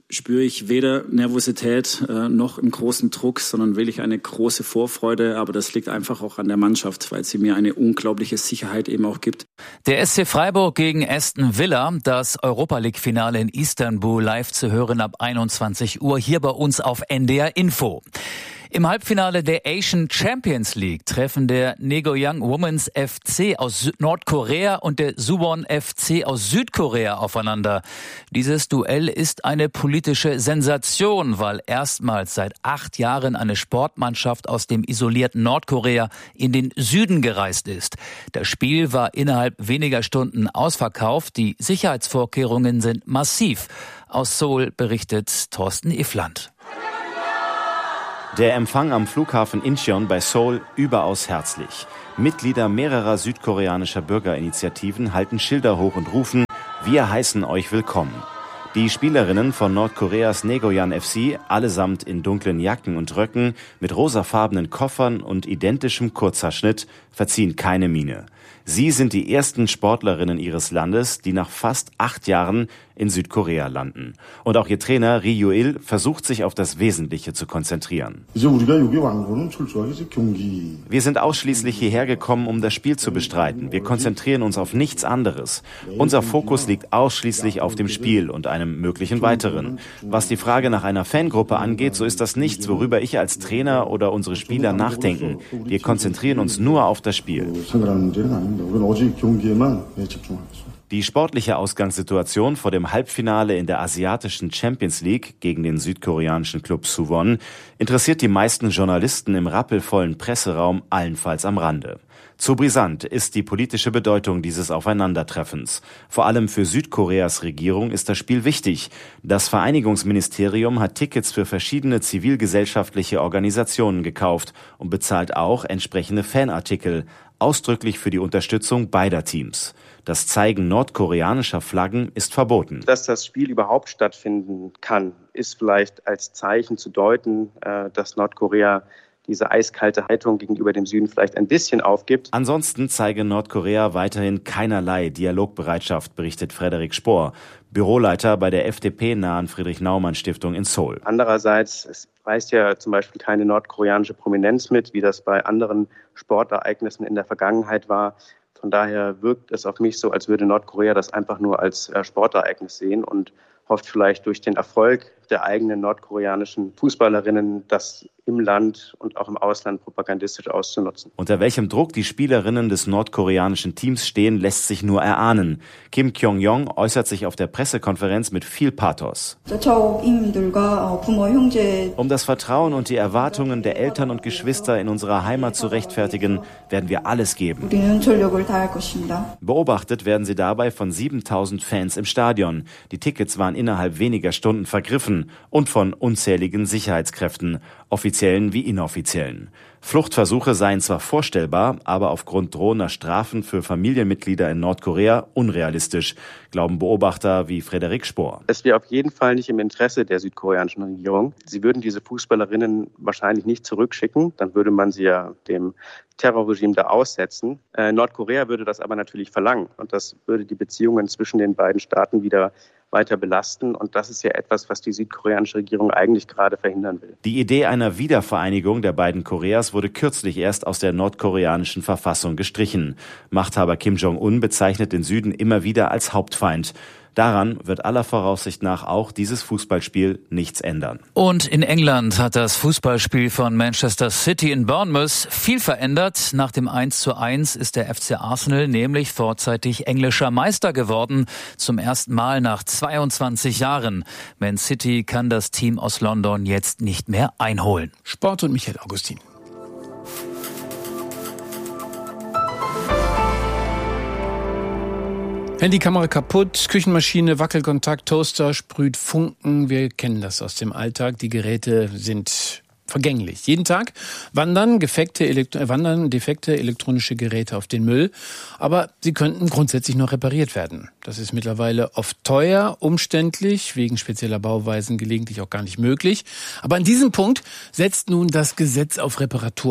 spüre ich weder Nervosität äh, noch einen großen Druck, sondern wirklich eine große Vorfreude. Aber das liegt einfach auch an der Mannschaft, weil sie mir eine unglaubliche Sicherheit eben auch gibt. Der S C Freiburg gegen Aston Villa, das Europa-League-Finale in Istanbul, live zu hören ab einundzwanzig Uhr hier bei uns auf N D R Info. Im Halbfinale der Asian Champions League treffen der Nagoyang Women's F C aus Nordkorea und der Suwon F C aus Südkorea aufeinander. Dieses Duell ist eine politische Sensation, weil erstmals seit acht Jahren eine Sportmannschaft aus dem isolierten Nordkorea in den Süden gereist ist. Das Spiel war innerhalb weniger Stunden ausverkauft. Die Sicherheitsvorkehrungen sind massiv. Aus Seoul berichtet Thorsten Iffland. Der Empfang am Flughafen Incheon bei Seoul überaus herzlich. Mitglieder mehrerer südkoreanischer Bürgerinitiativen halten Schilder hoch und rufen: Wir heißen euch willkommen. Die Spielerinnen von Nordkoreas Nagoyan F C, allesamt in dunklen Jacken und Röcken, mit rosafarbenen Koffern und identischem Kurzhaarschnitt, verziehen keine Miene. Sie sind die ersten Sportlerinnen ihres Landes, die nach fast acht Jahren in Südkorea landen. Und auch ihr Trainer Ri Yu-il versucht sich auf das Wesentliche zu konzentrieren. Wir sind ausschließlich hierher gekommen, um das Spiel zu bestreiten. Wir konzentrieren uns auf nichts anderes. Unser Fokus liegt ausschließlich auf dem Spiel und einem möglichen weiteren. Was die Frage nach einer Fangruppe angeht, so ist das nichts, worüber ich als Trainer oder unsere Spieler nachdenken. Wir konzentrieren uns nur auf das Spiel. Die sportliche Ausgangssituation vor dem Halbfinale in der asiatischen Champions League gegen den südkoreanischen Klub Suwon interessiert die meisten Journalisten im rappelvollen Presseraum allenfalls am Rande. Zu brisant ist die politische Bedeutung dieses Aufeinandertreffens. Vor allem für Südkoreas Regierung ist das Spiel wichtig. Das Vereinigungsministerium hat Tickets für verschiedene zivilgesellschaftliche Organisationen gekauft und bezahlt auch entsprechende Fanartikel, ausdrücklich für die Unterstützung beider Teams. Das Zeigen nordkoreanischer Flaggen ist verboten. Dass das Spiel überhaupt stattfinden kann, ist vielleicht als Zeichen zu deuten, dass Nordkorea diese eiskalte Haltung gegenüber dem Süden vielleicht ein bisschen aufgibt. Ansonsten zeige Nordkorea weiterhin keinerlei Dialogbereitschaft, berichtet Frederik Spohr, Büroleiter bei der F D P-nahen Friedrich-Naumann-Stiftung in Seoul. Andererseits, es reist ja zum Beispiel keine nordkoreanische Prominenz mit, wie das bei anderen Sportereignissen in der Vergangenheit war. Von daher wirkt es auf mich so, als würde Nordkorea das einfach nur als Sportereignis sehen und hofft vielleicht durch den Erfolg der eigenen nordkoreanischen Fußballerinnen, das im Land und auch im Ausland propagandistisch auszunutzen. Unter welchem Druck die Spielerinnen des nordkoreanischen Teams stehen, lässt sich nur erahnen. Kim Kyung-jong äußert sich auf der Pressekonferenz mit viel Pathos. Um das Vertrauen und die Erwartungen der Eltern und Geschwister in unserer Heimat zu rechtfertigen, werden wir alles geben. Beobachtet werden sie dabei von siebentausend Fans im Stadion. Die Tickets waren innerhalb weniger Stunden vergriffen und von unzähligen Sicherheitskräften, offiziellen wie inoffiziellen. Fluchtversuche seien zwar vorstellbar, aber aufgrund drohender Strafen für Familienmitglieder in Nordkorea unrealistisch, glauben Beobachter wie Frederik Spohr. Es wäre auf jeden Fall nicht im Interesse der südkoreanischen Regierung. Sie würden diese Fußballerinnen wahrscheinlich nicht zurückschicken, dann würde man sie ja dem Terrorregime da aussetzen. Äh, Nordkorea würde das aber natürlich verlangen und das würde die Beziehungen zwischen den beiden Staaten wieder weiter belasten. Und das ist ja etwas, was die südkoreanische Regierung eigentlich gerade verhindern will. Die Idee einer Wiedervereinigung der beiden Koreas wurde kürzlich erst aus der nordkoreanischen Verfassung gestrichen. Machthaber Kim Jong-un bezeichnet den Süden immer wieder als Hauptfeind. Daran wird aller Voraussicht nach auch dieses Fußballspiel nichts ändern. Und in England hat das Fußballspiel von Manchester City in Bournemouth viel verändert. Nach dem eins zu eins ist der F C Arsenal nämlich vorzeitig englischer Meister geworden. Zum ersten Mal nach zweiundzwanzig Jahren. Man City kann das Team aus London jetzt nicht mehr einholen. Sport und Michael Augustin. Handykamera kaputt, Küchenmaschine, Wackelkontakt, Toaster, sprüht Funken. Wir kennen das aus dem Alltag. Die Geräte sind vergänglich. Jeden Tag wandern, defekte, Elektro- wandern defekte elektronische Geräte auf den Müll. Aber sie könnten grundsätzlich noch repariert werden. Das ist mittlerweile oft teuer, umständlich, wegen spezieller Bauweisen gelegentlich auch gar nicht möglich. Aber an diesem Punkt setzt nun das Gesetz auf Reparatur an.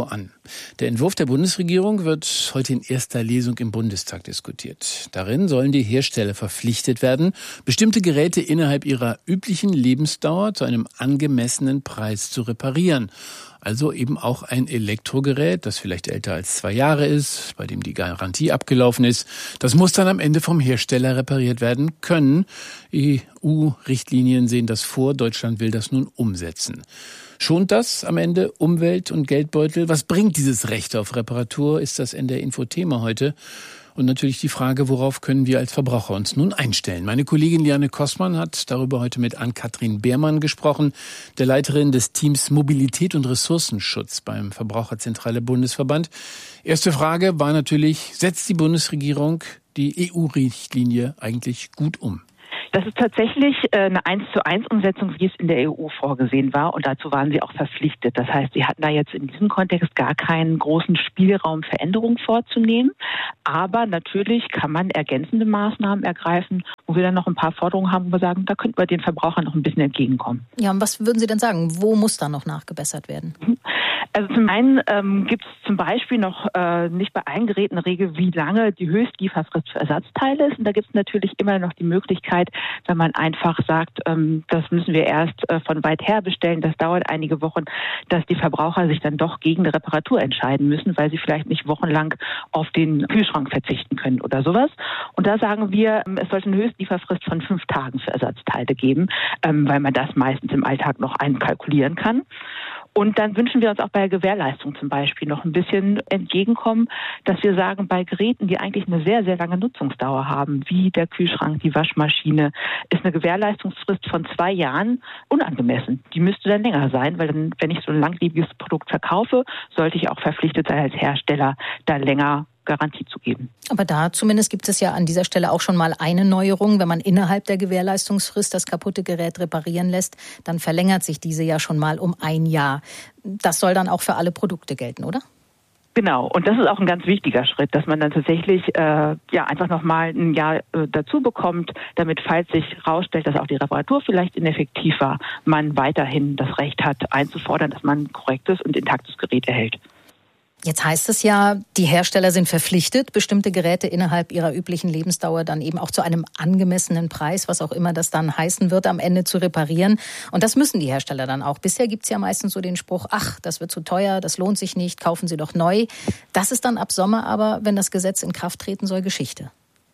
Der Entwurf der Bundesregierung wird heute in erster Lesung im Bundestag diskutiert. Darin sollen die Hersteller verpflichtet werden, bestimmte Geräte innerhalb ihrer üblichen Lebensdauer zu einem angemessenen Preis zu reparieren. Also eben auch ein Elektrogerät, das vielleicht älter als zwei Jahre ist, bei dem die Garantie abgelaufen ist. Das muss dann am Ende vom Hersteller repariert werden können. E U-Richtlinien sehen das vor. Deutschland will das nun umsetzen. Schont das am Ende Umwelt und Geldbeutel? Was bringt dieses Recht auf Reparatur? Ist das N D R Info-Thema heute? Und natürlich die Frage, worauf können wir als Verbraucher uns nun einstellen? Meine Kollegin Liane Kossmann hat darüber heute mit Ann-Kathrin Beermann gesprochen, der Leiterin des Teams Mobilität und Ressourcenschutz beim Verbraucherzentrale Bundesverband. Erste Frage war natürlich, setzt die Bundesregierung die E U-Richtlinie eigentlich gut um? Das ist tatsächlich eine eins zu eins Umsetzung, wie es in der E U vorgesehen war. Und dazu waren sie auch verpflichtet. Das heißt, sie hatten da jetzt in diesem Kontext gar keinen großen Spielraum, Veränderungen vorzunehmen. Aber natürlich kann man ergänzende Maßnahmen ergreifen, wo wir dann noch ein paar Forderungen haben, wo wir sagen, da könnten wir den Verbrauchern noch ein bisschen entgegenkommen. Ja, und was würden Sie denn sagen? Wo muss da noch nachgebessert werden? Also zum einen ähm, gibt es zum Beispiel noch äh, nicht bei allen Geräten eine Regel, wie lange die Höchstlieferfrist für Ersatzteile ist. Und da gibt es natürlich immer noch die Möglichkeit, wenn man einfach sagt, ähm, das müssen wir erst äh, von weit her bestellen, das dauert einige Wochen, dass die Verbraucher sich dann doch gegen eine Reparatur entscheiden müssen, weil sie vielleicht nicht wochenlang auf den Kühlschrank verzichten können oder sowas. Und da sagen wir, ähm, es sollte eine Höchstlieferfrist von fünf Tagen für Ersatzteile geben, ähm, weil man das meistens im Alltag noch einkalkulieren kann. Und dann wünschen wir uns auch bei der Gewährleistung zum Beispiel noch ein bisschen entgegenkommen, dass wir sagen, bei Geräten, die eigentlich eine sehr, sehr lange Nutzungsdauer haben, wie der Kühlschrank, die Waschmaschine, ist eine Gewährleistungsfrist von zwei Jahren unangemessen. Die müsste dann länger sein, weil dann, wenn ich so ein langlebiges Produkt verkaufe, sollte ich auch verpflichtet sein, als Hersteller da länger Garantie zu geben. Aber da zumindest gibt es ja an dieser Stelle auch schon mal eine Neuerung. Wenn man innerhalb der Gewährleistungsfrist das kaputte Gerät reparieren lässt, dann verlängert sich diese ja schon mal um ein Jahr. Das soll dann auch für alle Produkte gelten, oder? Genau, und das ist auch ein ganz wichtiger Schritt, dass man dann tatsächlich äh, ja einfach nochmal ein Jahr äh, dazu bekommt, damit, falls sich herausstellt, dass auch die Reparatur vielleicht ineffektiv war, man weiterhin das Recht hat, einzufordern, dass man ein korrektes und intaktes Gerät erhält. Jetzt heißt es ja, die Hersteller sind verpflichtet, bestimmte Geräte innerhalb ihrer üblichen Lebensdauer dann eben auch zu einem angemessenen Preis, was auch immer das dann heißen wird, am Ende zu reparieren. Und das müssen die Hersteller dann auch. Bisher gibt es ja meistens so den Spruch, ach, das wird zu teuer, das lohnt sich nicht, kaufen Sie doch neu. Das ist dann ab Sommer aber, wenn das Gesetz in Kraft treten soll, Geschichte.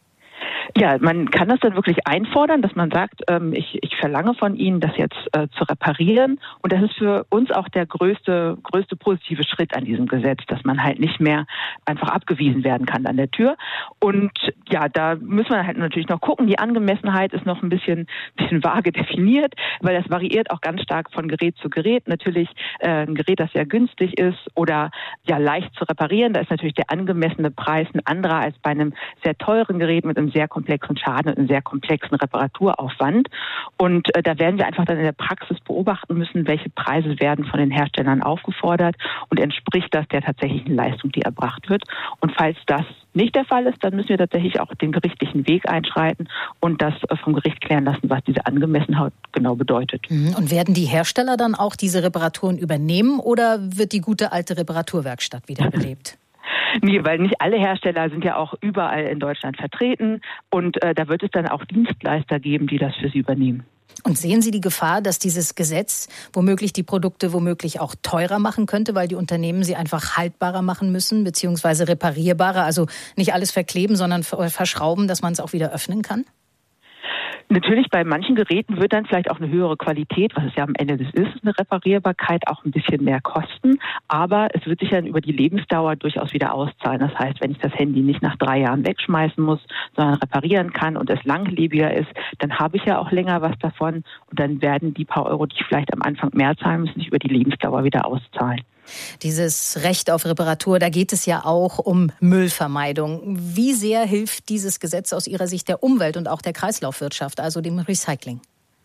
Ja, man kann das dann wirklich einfordern, dass man sagt, ähm, ich, ich verlange von Ihnen, das jetzt äh, zu reparieren. Und das ist für uns auch der größte, größte positive Schritt an diesem Gesetz, dass man halt nicht mehr einfach abgewiesen werden kann an der Tür. Und ja, da müssen wir halt natürlich noch gucken. Die Angemessenheit ist noch ein bisschen, bisschen vage definiert, weil das variiert auch ganz stark von Gerät zu Gerät. Natürlich äh, ein Gerät, das sehr günstig ist oder ja leicht zu reparieren, da ist natürlich der angemessene Preis ein anderer als bei einem sehr teuren Gerät mit einem sehr komplexen Schaden und einem sehr komplexen Reparaturaufwand. Und äh, da werden wir einfach dann in der Praxis beobachten müssen, welche Preise werden von den Herstellern aufgefordert und entspricht das der tatsächlichen Leistung, die erbracht wird. Und falls das nicht der Fall ist, dann müssen wir tatsächlich auch den gerichtlichen Weg einschreiten und das äh, vom Gericht klären lassen, was diese Angemessenheit genau bedeutet. Und werden die Hersteller dann auch diese Reparaturen übernehmen oder wird die gute alte Reparaturwerkstatt wiederbelebt? Nee, weil nicht alle Hersteller sind ja auch überall in Deutschland vertreten und äh, da wird es dann auch Dienstleister geben, die das für sie übernehmen. Und sehen Sie die Gefahr, dass dieses Gesetz womöglich die Produkte womöglich auch teurer machen könnte, weil die Unternehmen sie einfach haltbarer machen müssen, beziehungsweise reparierbarer, also nicht alles verkleben, sondern verschrauben, dass man es auch wieder öffnen kann? Natürlich, bei manchen Geräten wird dann vielleicht auch eine höhere Qualität, was es ja am Ende des ist, eine Reparierbarkeit, auch ein bisschen mehr kosten. Aber es wird sich dann über die Lebensdauer durchaus wieder auszahlen. Das heißt, wenn ich das Handy nicht nach drei Jahren wegschmeißen muss, sondern reparieren kann und es langlebiger ist, dann habe ich ja auch länger was davon. Und dann werden die paar Euro, die ich vielleicht am Anfang mehr zahlen muss, sich über die Lebensdauer wieder auszahlen. Dieses Recht auf Reparatur, da geht es ja auch um Müllvermeidung. Wie sehr hilft dieses Gesetz aus Ihrer Sicht der Umwelt und auch der Kreislaufwirtschaft, also dem Recycling?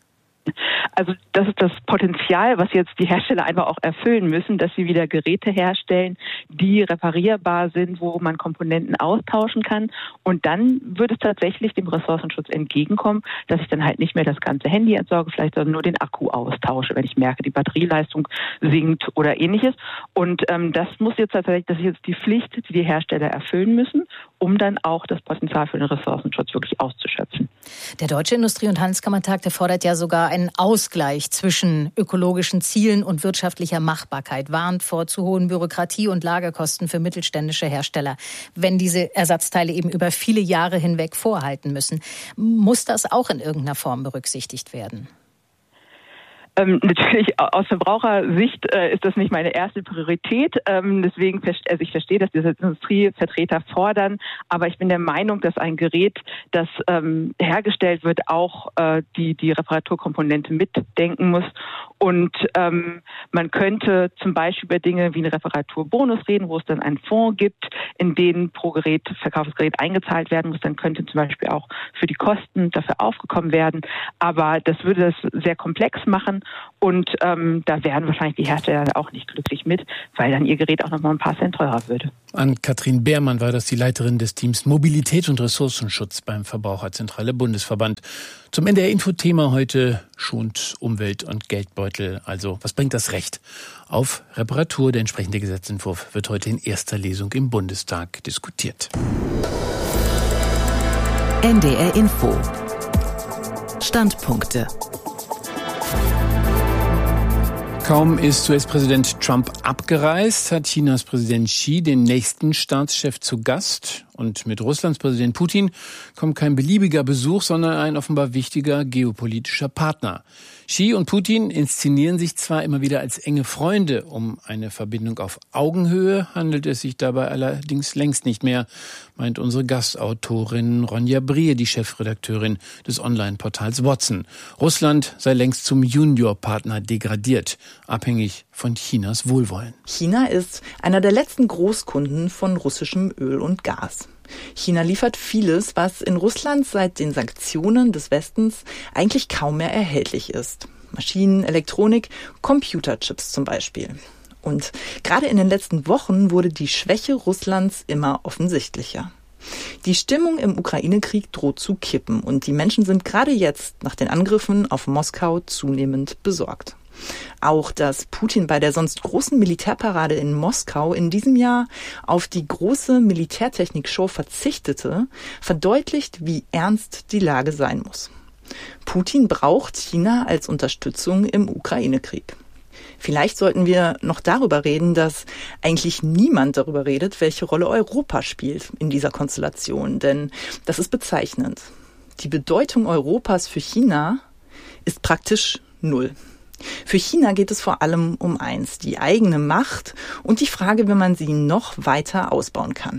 Also das ist das Potenzial, was jetzt die Hersteller einfach auch erfüllen müssen, dass sie wieder Geräte herstellen, die reparierbar sind, wo man Komponenten austauschen kann. Und dann würde es tatsächlich dem Ressourcenschutz entgegenkommen, dass ich dann halt nicht mehr das ganze Handy entsorge, vielleicht sondern nur den Akku austausche, wenn ich merke, die Batterieleistung sinkt oder ähnliches. Und ähm, das muss jetzt tatsächlich, das ist jetzt die Pflicht, die die Hersteller erfüllen müssen, um dann auch das Potenzial für den Ressourcenschutz wirklich auszuschöpfen. Der Deutsche Industrie- und Handelskammertag, der fordert ja sogar einen Ausgleich zwischen ökologischen Zielen und wirtschaftlicher Machbarkeit, warnt vor zu hohen Bürokratie- und Lagerkosten für mittelständische Hersteller, wenn diese Ersatzteile eben über viele Jahre hinweg vorhalten müssen. Muss das auch in irgendeiner Form berücksichtigt werden? Ähm, natürlich aus Verbrauchersicht äh, ist das nicht meine erste Priorität. Ähm, deswegen, also ich verstehe, dass diese Industrievertreter fordern, aber ich bin der Meinung, dass ein Gerät, das ähm, hergestellt wird, auch äh, die die Reparaturkomponente mitdenken muss. Und ähm, man könnte zum Beispiel über Dinge wie eine Reparaturbonus reden, wo es dann einen Fonds gibt, in den pro Gerät, verkauftes Gerät eingezahlt werden muss. Dann könnte zum Beispiel auch für die Kosten dafür aufgekommen werden. Aber das würde das sehr komplex machen. Und ähm, da wären wahrscheinlich die Hersteller auch nicht glücklich mit, weil dann ihr Gerät auch noch mal ein paar Cent teurer würde. Ann-Kathrin Beermann war das, die Leiterin des Teams Mobilität und Ressourcenschutz beim Verbraucherzentrale Bundesverband. Zum N D R-Info-Thema heute schont Umwelt und Geldbeutel. Also, was bringt das Recht auf Reparatur? Der entsprechende Gesetzentwurf wird heute in erster Lesung im Bundestag diskutiert. N D R-Info. Standpunkte. Kaum ist U S-Präsident Trump abgereist, hat Chinas Präsident Xi den nächsten Staatschef zu Gast. Und mit Russlands Präsident Putin kommt kein beliebiger Besuch, sondern ein offenbar wichtiger geopolitischer Partner. Xi und Putin inszenieren sich zwar immer wieder als enge Freunde. Um eine Verbindung auf Augenhöhe handelt es sich dabei allerdings längst nicht mehr, meint unsere Gastautorin Ronja Brie, die Chefredakteurin des Online-Portals Watson. Russland sei längst zum Juniorpartner degradiert, abhängig von Chinas Wohlwollen. China ist einer der letzten Großkunden von russischem Öl und Gas. China liefert vieles, was in Russland seit den Sanktionen des Westens eigentlich kaum mehr erhältlich ist. Maschinen, Elektronik, Computerchips zum Beispiel. Und gerade in den letzten Wochen wurde die Schwäche Russlands immer offensichtlicher. Die Stimmung im Ukraine-Krieg droht zu kippen und die Menschen sind gerade jetzt nach den Angriffen auf Moskau zunehmend besorgt. Auch, dass Putin bei der sonst großen Militärparade in Moskau in diesem Jahr auf die große Militärtechnik-Show verzichtete, verdeutlicht, wie ernst die Lage sein muss. Putin braucht China als Unterstützung im Ukraine-Krieg. Vielleicht sollten wir noch darüber reden, dass eigentlich niemand darüber redet, welche Rolle Europa spielt in dieser Konstellation. Denn das ist bezeichnend. Die Bedeutung Europas für China ist praktisch null. Für China geht es vor allem um eins, die eigene Macht und die Frage, wie man sie noch weiter ausbauen kann.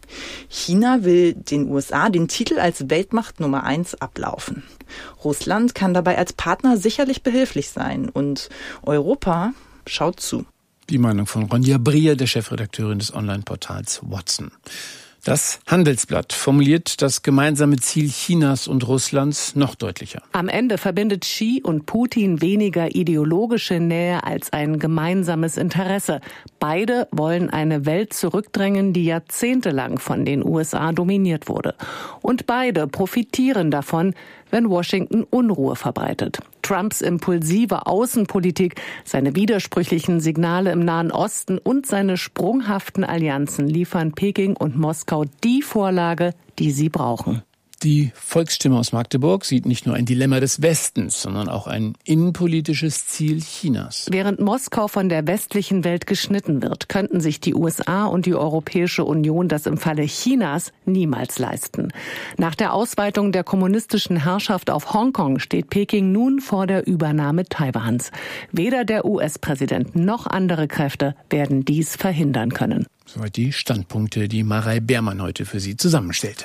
China will den U S A den Titel als Weltmacht Nummer eins ablaufen. Russland kann dabei als Partner sicherlich behilflich sein und Europa schaut zu. Die Meinung von Ronja Brie, der Chefredakteurin des Online-Portals Watson. Das Handelsblatt formuliert das gemeinsame Ziel Chinas und Russlands noch deutlicher. Am Ende verbindet Xi und Putin weniger ideologische Nähe als ein gemeinsames Interesse. Beide wollen eine Welt zurückdrängen, die jahrzehntelang von den U S A dominiert wurde. Und beide profitieren davon, wenn Washington Unruhe verbreitet. Trumps impulsive Außenpolitik, seine widersprüchlichen Signale im Nahen Osten und seine sprunghaften Allianzen liefern Peking und Moskau die Vorlage, die sie brauchen. Die Volksstimme aus Magdeburg sieht nicht nur ein Dilemma des Westens, sondern auch ein innenpolitisches Ziel Chinas. Während Moskau von der westlichen Welt geschnitten wird, könnten sich die U S A und die Europäische Union das im Falle Chinas niemals leisten. Nach der Ausweitung der kommunistischen Herrschaft auf Hongkong steht Peking nun vor der Übernahme Taiwans. Weder der U S-Präsident noch andere Kräfte werden dies verhindern können. Soweit die Standpunkte, die Marei Beermann heute für Sie zusammenstellte.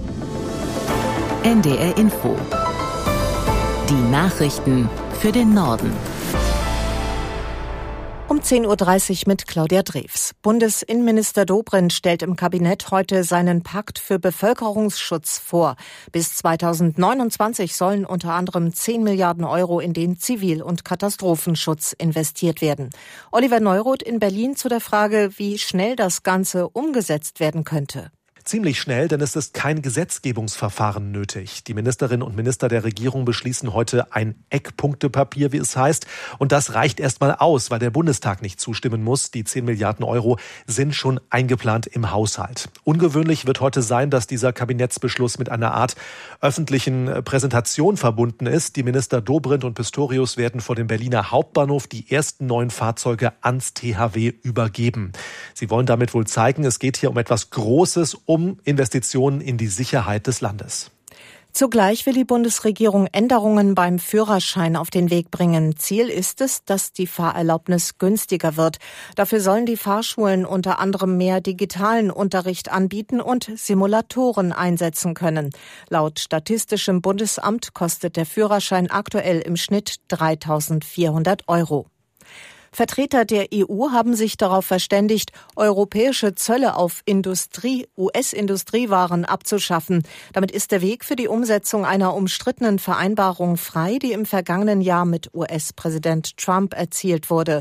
N D R Info. Die Nachrichten für den Norden. Um Um zehn Uhr dreißig mit Claudia Drews. Bundesinnenminister Dobrindt stellt im Kabinett heute seinen Pakt für Bevölkerungsschutz vor. Bis zweitausendneunundzwanzig sollen unter anderem zehn Milliarden Euro in den Zivil- und Katastrophenschutz investiert werden. Oliver Neuroth in Berlin zu der Frage, wie schnell das Ganze umgesetzt werden könnte. Ziemlich schnell, denn es ist kein Gesetzgebungsverfahren nötig. Die Ministerinnen und Minister der Regierung beschließen heute ein Eckpunktepapier, wie es heißt. Und das reicht erstmal aus, weil der Bundestag nicht zustimmen muss. Die zehn Milliarden Euro sind schon eingeplant im Haushalt. Ungewöhnlich wird heute sein, dass dieser Kabinettsbeschluss mit einer Art öffentlichen Präsentation verbunden ist. Die Minister Dobrindt und Pistorius werden vor dem Berliner Hauptbahnhof die ersten neuen Fahrzeuge ans T H W übergeben. Sie wollen damit wohl zeigen, es geht hier um etwas Großes, um Um Investitionen in die Sicherheit des Landes. Zugleich will die Bundesregierung Änderungen beim Führerschein auf den Weg bringen. Ziel ist es, dass die Fahrerlaubnis günstiger wird. Dafür sollen die Fahrschulen unter anderem mehr digitalen Unterricht anbieten und Simulatoren einsetzen können. Laut Statistischem Bundesamt kostet der Führerschein aktuell im Schnitt dreitausendvierhundert Euro. Vertreter der E U haben sich darauf verständigt, europäische Zölle auf Industrie, U S-Industriewaren abzuschaffen. Damit ist der Weg für die Umsetzung einer umstrittenen Vereinbarung frei, die im vergangenen Jahr mit U S-Präsident Trump erzielt wurde.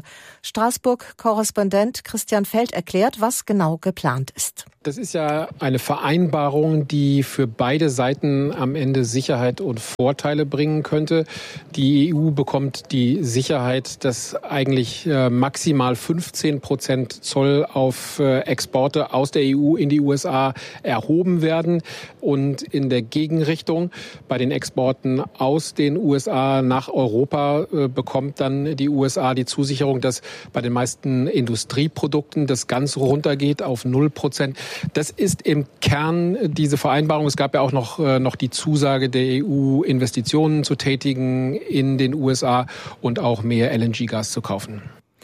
Straßburg-Korrespondent Christian Feld erklärt, was genau geplant ist. Das ist ja eine Vereinbarung, die für beide Seiten am Ende Sicherheit und Vorteile bringen könnte. Die E U bekommt die Sicherheit, dass eigentlich äh, maximal fünfzehn Prozent Zoll auf äh, Exporte aus der E U in die U S A erhoben werden. Und in der Gegenrichtung bei den Exporten aus den U S A nach Europa äh, bekommt dann die U S A die Zusicherung, dass bei den meisten Industrieprodukten das ganz runtergeht auf null Prozent. Das ist im Kern diese Vereinbarung. Es gab ja auch noch, noch die Zusage der E U, Investitionen zu tätigen in den U S A und auch mehr L N G-Gas zu kaufen.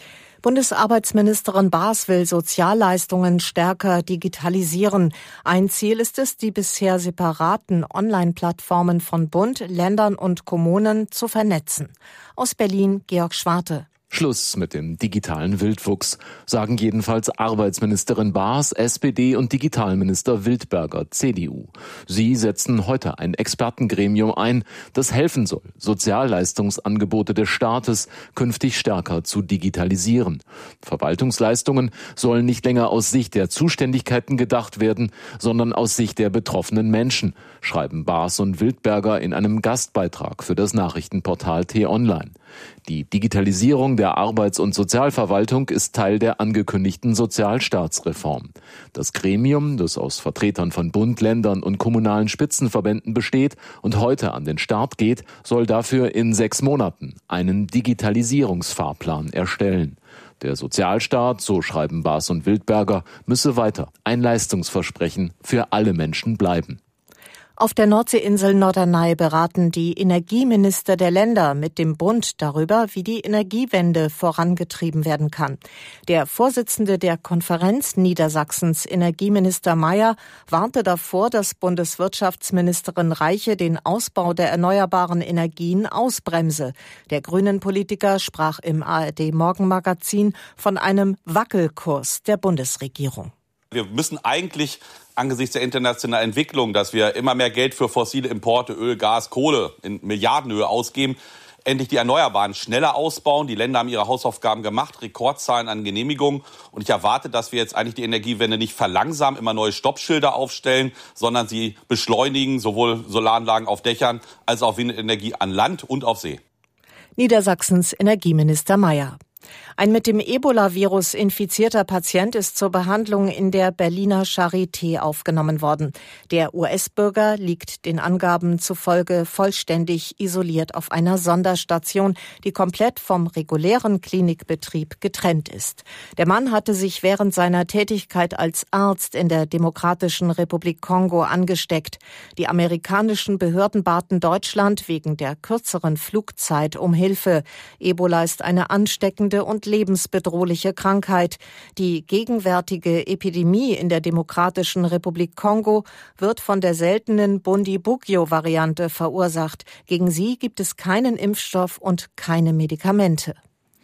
Bundesarbeitsministerin Baas will Sozialleistungen stärker digitalisieren. Ein Ziel ist es, die bisher separaten Online-Plattformen von Bund, Ländern und Kommunen zu vernetzen. Aus Berlin Georg Schwarte. Schluss mit dem digitalen Wildwuchs, sagen jedenfalls Arbeitsministerin Baas, S P D und Digitalminister Wildberger, C D U. Sie setzen heute ein Expertengremium ein, das helfen soll, Sozialleistungsangebote des Staates künftig stärker zu digitalisieren. Verwaltungsleistungen sollen nicht länger aus Sicht der Zuständigkeiten gedacht werden, sondern aus Sicht der betroffenen Menschen, schreiben Baas und Wildberger in einem Gastbeitrag für das Nachrichtenportal T-Online. Die Digitalisierung der Arbeits- und Sozialverwaltung ist Teil der angekündigten Sozialstaatsreform. Das Gremium, das aus Vertretern von Bund, Ländern und kommunalen Spitzenverbänden besteht und heute an den Start geht, soll dafür in sechs Monaten einen Digitalisierungsfahrplan erstellen. Der Sozialstaat, so schreiben Baas und Wildberger, müsse weiter ein Leistungsversprechen für alle Menschen bleiben. Auf der Nordseeinsel Norderney beraten die Energieminister der Länder mit dem Bund darüber, wie die Energiewende vorangetrieben werden kann. Der Vorsitzende der Konferenz Niedersachsens, Energieminister Mayer, warnte davor, dass Bundeswirtschaftsministerin Reiche den Ausbau der erneuerbaren Energien ausbremse. Der Grünen-Politiker sprach im A R D-Morgenmagazin von einem Wackelkurs der Bundesregierung. Wir müssen eigentlich angesichts der internationalen Entwicklung, dass wir immer mehr Geld für fossile Importe, Öl, Gas, Kohle in Milliardenhöhe ausgeben, endlich die Erneuerbaren schneller ausbauen. Die Länder haben ihre Hausaufgaben gemacht, Rekordzahlen an Genehmigungen. Und ich erwarte, dass wir jetzt eigentlich die Energiewende nicht verlangsamen, immer neue Stoppschilder aufstellen, sondern sie beschleunigen, sowohl Solaranlagen auf Dächern als auch Windenergie an Land und auf See. Niedersachsens Energieminister Mayer. Ein mit dem Ebola-Virus infizierter Patient ist zur Behandlung in der Berliner Charité aufgenommen worden. Der U S-Bürger liegt den Angaben zufolge vollständig isoliert auf einer Sonderstation, die komplett vom regulären Klinikbetrieb getrennt ist. Der Mann hatte sich während seiner Tätigkeit als Arzt in der Demokratischen Republik Kongo angesteckt. Die amerikanischen Behörden baten Deutschland wegen der kürzeren Flugzeit um Hilfe. Ebola ist eine ansteckende und lebensbedrohliche Krankheit. Die gegenwärtige Epidemie in der Demokratischen Republik Kongo wird von der seltenen Bundibugyo-Variante verursacht. Gegen sie gibt es keinen Impfstoff und keine Medikamente.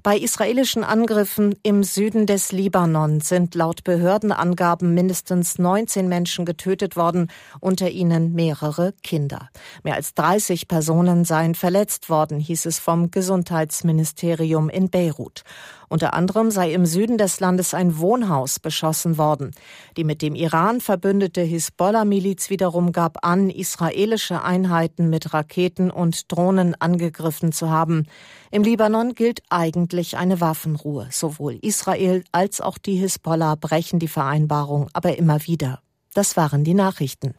Bei israelischen Angriffen im Süden des Libanon sind laut Behördenangaben mindestens neunzehn Menschen getötet worden, unter ihnen mehrere Kinder. Mehr als dreißig Personen seien verletzt worden, hieß es vom Gesundheitsministerium in Beirut. Unter anderem sei im Süden des Landes ein Wohnhaus beschossen worden. Die mit dem Iran verbündete Hisbollah-Miliz wiederum gab an, israelische Einheiten mit Raketen und Drohnen angegriffen zu haben. Im Libanon gilt eigentlich eine Waffenruhe. Sowohl Israel als auch die Hisbollah brechen die Vereinbarung aber immer wieder. Das waren die Nachrichten.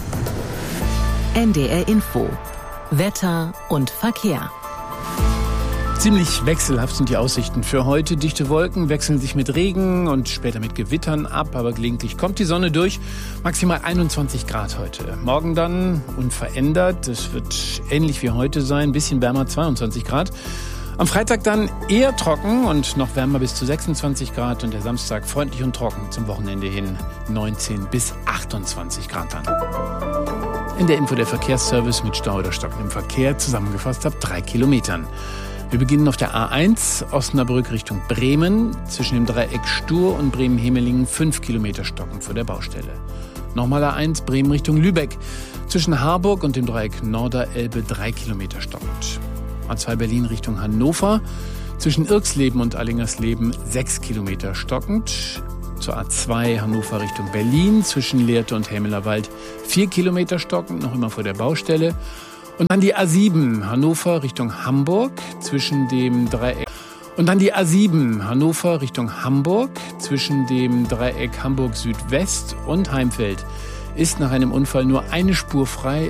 N D R Info. Wetter und Verkehr. Ziemlich wechselhaft sind die Aussichten für heute. Dichte Wolken wechseln sich mit Regen und später mit Gewittern ab, aber gelegentlich kommt die Sonne durch. Maximal einundzwanzig Grad heute. Morgen dann unverändert. Es wird ähnlich wie heute sein, ein bisschen wärmer, zweiundzwanzig Grad. Am Freitag dann eher trocken und noch wärmer bis zu sechsundzwanzig Grad und der Samstag freundlich und trocken zum Wochenende hin neunzehn bis achtundzwanzig Grad dann. In der Info der Verkehrsservice mit Stau oder stockendem Verkehr zusammengefasst ab drei Kilometern. Wir beginnen auf der A eins, Osnabrück Richtung Bremen. Zwischen dem Dreieck Stur und Bremen-Hemelingen fünf Kilometer stockend vor der Baustelle. Nochmal A eins, Bremen Richtung Lübeck. Zwischen Harburg und dem Dreieck Norderelbe drei Kilometer stockend. A zwei Berlin Richtung Hannover. Zwischen Irksleben und Allingersleben sechs Kilometer stockend. Zur A zwei Hannover Richtung Berlin. Zwischen Lehrte und Hämelerwald vier Kilometer stockend, noch immer vor der Baustelle. Und dann die A sieben Hannover Richtung Hamburg zwischen dem Dreieck und dann die A sieben Hannover Richtung Hamburg zwischen dem Dreieck Hamburg Südwest und Heimfeld ist nach einem Unfall nur eine Spur frei.